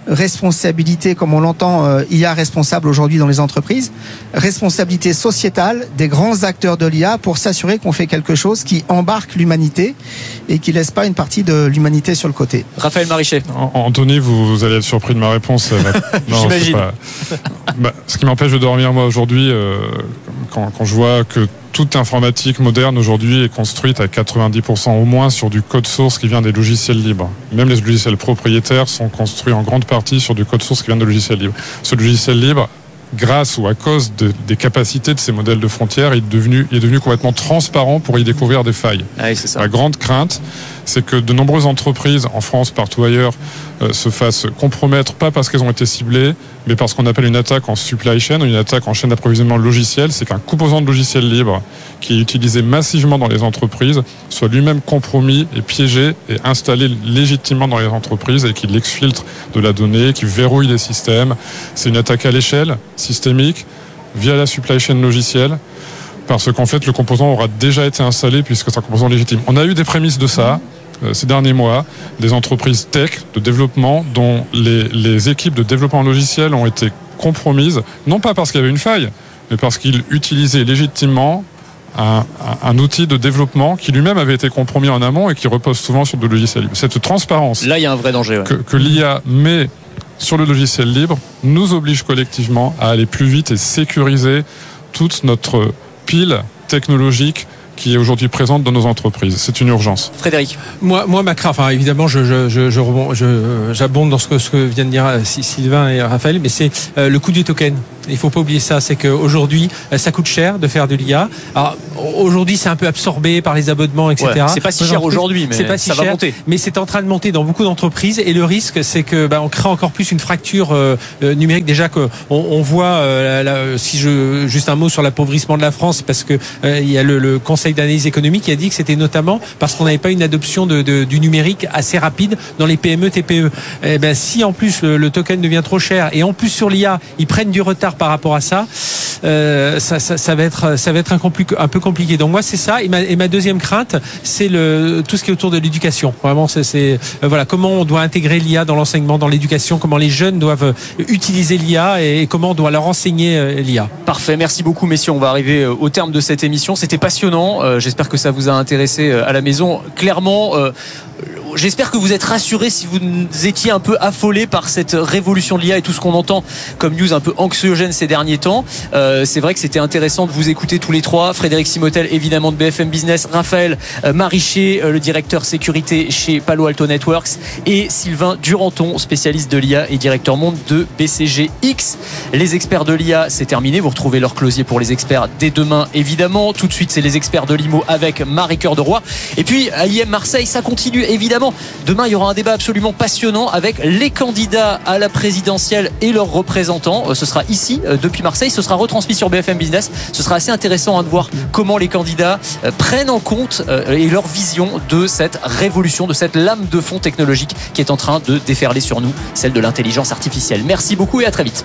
responsabilité, comme on l'entend, euh, I A responsable aujourd'hui dans les entreprises, responsabilité sociétale des grands acteurs de l'I A pour s'assurer qu'on fait quelque chose qui embarque l'humanité et qui laisse pas une partie de l'humanité sur le côté. Raphaël Marichet. Anthony, vous, vous allez être surpris de ma réponse. Non, j'imagine. Pas... Bah, ce qui m'empêche de dormir, moi, aujourd'hui, euh, quand, quand je vois que toute informatique moderne aujourd'hui est construite à quatre-vingt-dix pour cent au moins sur du code source qui vient des logiciels libres. Même les logiciels propriétaires sont construits en grande partie sur du code source qui vient de logiciels libres. Ce logiciel libre, grâce ou à cause de, des capacités de ces modèles de frontières, il est devenu, il est devenu complètement transparent pour y découvrir des failles. Ah oui, c'est ça. La grande crainte, c'est que de nombreuses entreprises, en France, partout ailleurs, euh, se fassent compromettre, pas parce qu'elles ont été ciblées, mais parce qu'on appelle une attaque en supply chain, ou une attaque en chaîne d'approvisionnement logiciel. C'est qu'un composant de logiciel libre qui est utilisé massivement dans les entreprises soit lui-même compromis et piégé et installé légitimement dans les entreprises et qu'il exfiltre de la donnée, qui verrouille les systèmes. C'est une attaque à l'échelle, systémique, via la supply chain logicielle, parce qu'en fait, le composant aura déjà été installé puisque c'est un composant légitime. On a eu des prémices de ça euh, ces derniers mois, des entreprises tech de développement dont les, les équipes de développement logiciel ont été compromises, non pas parce qu'il y avait une faille, mais parce qu'ils utilisaient légitimement un, un, un outil de développement qui lui-même avait été compromis en amont et qui repose souvent sur de logiciels libres. Cette transparence là, il y a un vrai danger, ouais. que, que l'I A met sur le logiciel libre nous oblige collectivement à aller plus vite et sécuriser toute notre pile technologique qui est aujourd'hui présente dans nos entreprises. C'est une urgence. Frédéric. Moi, moi ma crainte, enfin, évidemment, je, je, je, je, je, j'abonde dans ce que, ce que viennent de dire Sylvain et Raphaël, mais c'est euh, le coût du token. Il faut pas oublier ça, c'est qu'aujourd'hui, ça coûte cher de faire de l'I A. Alors, aujourd'hui, c'est un peu absorbé par les abonnements, et cetera. Ouais, c'est pas si cher aujourd'hui, mais c'est pas si ça cher, va monter. Mais c'est en train de monter dans beaucoup d'entreprises, et le risque, c'est que bah, on crée encore plus une fracture euh, numérique. Déjà que on, on voit, euh, la, si je juste un mot sur l'appauvrissement de la France, parce que euh, il y a le, le Conseil d'analyse économique qui a dit que c'était notamment parce qu'on n'avait pas une adoption de, de, du numérique assez rapide dans les P M E, T P E. Et ben si en plus le, le token devient trop cher, et en plus sur l'I A, ils prennent du retard par rapport à ça. Euh, ça, ça, ça va être, ça va être un, compli- un peu compliqué. Donc moi c'est ça. Et ma, et ma deuxième crainte, c'est le tout ce qui est autour de l'éducation. Vraiment, c'est, c'est euh, voilà comment on doit intégrer l'I A dans l'enseignement, dans l'éducation, comment les jeunes doivent utiliser l'I A et, et comment on doit leur enseigner euh, l'I A. Parfait. Merci beaucoup, messieurs. On va arriver au terme de cette émission. C'était passionnant. Euh, j'espère que ça vous a intéressé à la maison. Clairement. Euh, J'espère que vous êtes rassurés si vous étiez un peu affolés par cette révolution de l'I A et tout ce qu'on entend comme news un peu anxiogène ces derniers temps. Euh, c'est vrai que c'était intéressant de vous écouter tous les trois. Frédéric Simotel, évidemment, de B F M Business. Raphaël euh, Marichet, euh, le directeur sécurité chez Palo Alto Networks. Et Sylvain Duranton, spécialiste de l'I A et directeur monde de B C G X. Les experts de l'I A, c'est terminé. Vous retrouvez leur closier pour les experts dès demain, évidemment. Tout de suite, c'est les experts de l'I M O avec Marie-Cœur de Roy. Et puis, à I M Marseille, ça continue, évidemment. Demain, il y aura un débat absolument passionnant avec les candidats à la présidentielle et leurs représentants. Ce sera ici, depuis Marseille. Ce sera retransmis sur B F M Business. Ce sera assez intéressant hein, de voir comment les candidats prennent en compte et leur vision de cette révolution, de cette lame de fond technologique qui est en train de déferler sur nous, celle de l'intelligence artificielle. Merci beaucoup et à très vite.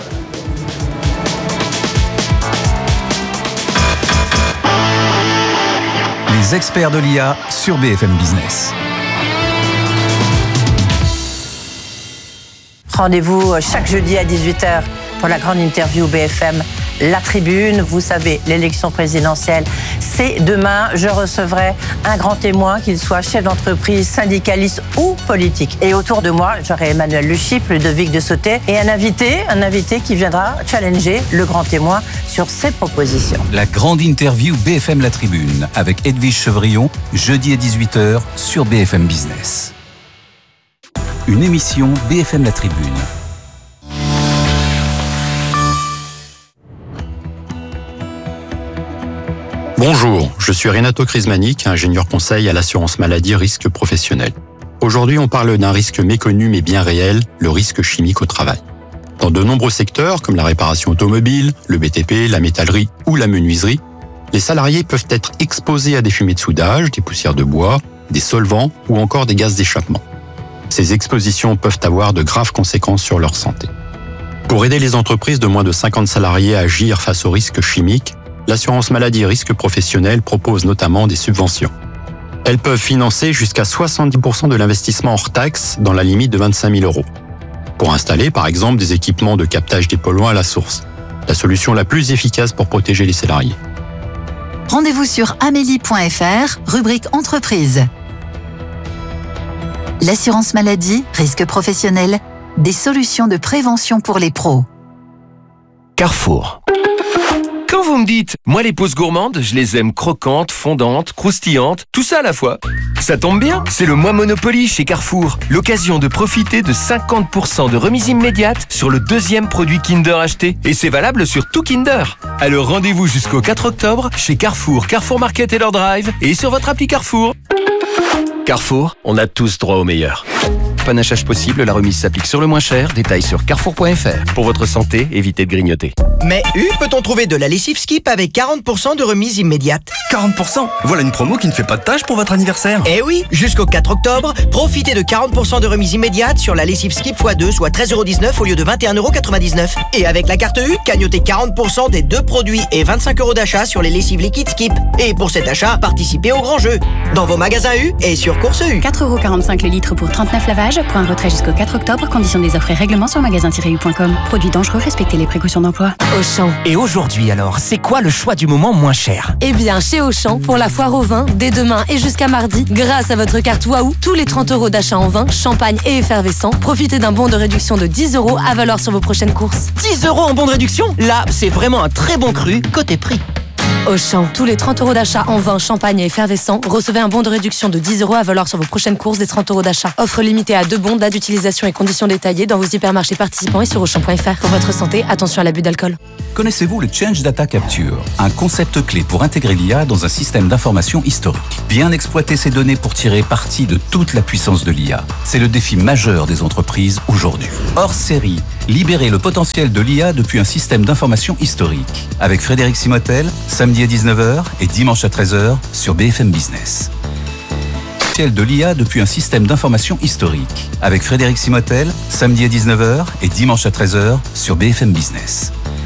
Les experts de l'I A sur B F M Business. Rendez-vous chaque jeudi à dix-huit heures pour la grande interview B F M La Tribune. Vous savez, l'élection présidentielle, c'est demain. Je recevrai un grand témoin, qu'il soit chef d'entreprise, syndicaliste ou politique. Et autour de moi, j'aurai Emmanuel Luchyp, Ludovic de Sauté et un invité, un invité qui viendra challenger le grand témoin sur ses propositions. La grande interview B F M La Tribune avec Edwige Chevrillon, jeudi à dix-huit heures sur B F M Business. Une émission B F M La Tribune. Bonjour, je suis Renato Crismanic, ingénieur conseil à l'assurance maladie risque professionnel. Aujourd'hui, on parle d'un risque méconnu mais bien réel, le risque chimique au travail. Dans de nombreux secteurs, comme la réparation automobile, le B T P, la métallerie ou la menuiserie, les salariés peuvent être exposés à des fumées de soudage, des poussières de bois, des solvants ou encore des gaz d'échappement. Ces expositions peuvent avoir de graves conséquences sur leur santé. Pour aider les entreprises de moins de cinquante salariés à agir face aux risques chimiques, l'assurance maladie risque professionnel propose notamment des subventions. Elles peuvent financer jusqu'à soixante-dix pour cent de l'investissement hors taxe dans la limite de vingt-cinq mille euros. pour installer par exemple des équipements de captage des polluants à la source. La solution la plus efficace pour protéger les salariés. Rendez-vous sur amélie point f r, rubrique entreprise. L'assurance maladie, risque professionnel, des solutions de prévention pour les pros. Carrefour. Quand vous me dites, moi les pauses gourmandes, je les aime croquantes, fondantes, croustillantes, tout ça à la fois. Ça tombe bien, c'est le mois Monopoly chez Carrefour. L'occasion de profiter de cinquante pour cent de remise immédiate sur le deuxième produit Kinder acheté. Et c'est valable sur tout Kinder. Alors rendez-vous jusqu'au quatre octobre chez Carrefour, Carrefour Market et leur Drive et sur votre appli Carrefour. Carrefour, on a tous droit au meilleur. Panachage possible, la remise s'applique sur le moins cher. Détails sur carrefour point f r. Pour votre santé, évitez de grignoter. Mais U, peut-on trouver de la lessive Skip avec quarante pour cent de remise immédiate? quarante pour cent? Voilà une promo qui ne fait pas de tâche pour votre anniversaire. Eh oui, jusqu'au quatre octobre, profitez de quarante pour cent de remise immédiate sur la lessive Skip fois deux, soit treize euros dix-neuf au lieu de vingt et un euros quatre-vingt-dix-neuf. Et avec la carte U, cagnotez quarante pour cent des deux produits et vingt-cinq euros d'achat sur les lessives liquides Skip. Et pour cet achat, participez au grand jeu. Dans vos magasins U et sur Course U. quatre euros quarante-cinq le litre pour trente-neuf lavages. Pour un retrait jusqu'au quatre octobre, conditions des offres et règlements sur magasin tiret u point com. Produits dangereux, respectez les précautions d'emploi. Auchan. Et aujourd'hui alors, c'est quoi le choix du moment moins cher? Eh bien, chez Auchan, pour la foire au vin, dès demain et jusqu'à mardi, grâce à votre carte Waouh, tous les trente euros d'achat en vin, champagne et effervescent, profitez d'un bon de réduction de dix euros à valoir sur vos prochaines courses. dix euros en bon de réduction? Là, c'est vraiment un très bon cru côté prix. Auchan, tous les trente euros d'achat en vin, champagne et effervescent, recevez un bon de réduction de dix euros à valoir sur vos prochaines courses des trente euros d'achat. Offre limitée à deux bons, date d'utilisation et conditions détaillées dans vos hypermarchés participants et sur auchan point f r. Pour votre santé, attention à l'abus d'alcool. Connaissez-vous le Change Data Capture, un concept clé pour intégrer l'I A dans un système d'information historique? Bien exploiter ces données pour tirer parti de toute la puissance de l'I A, c'est le défi majeur des entreprises aujourd'hui. Hors série, libérer le potentiel de l'I A depuis un système d'information historique. Avec Frédéric Simotel, samedi à dix-neuf heures et dimanche à treize heures sur B F M Business. De l'I A depuis un système d'information historique. Avec Frédéric Simotel, samedi à dix-neuf heures et dimanche à treize heures sur B F M Business.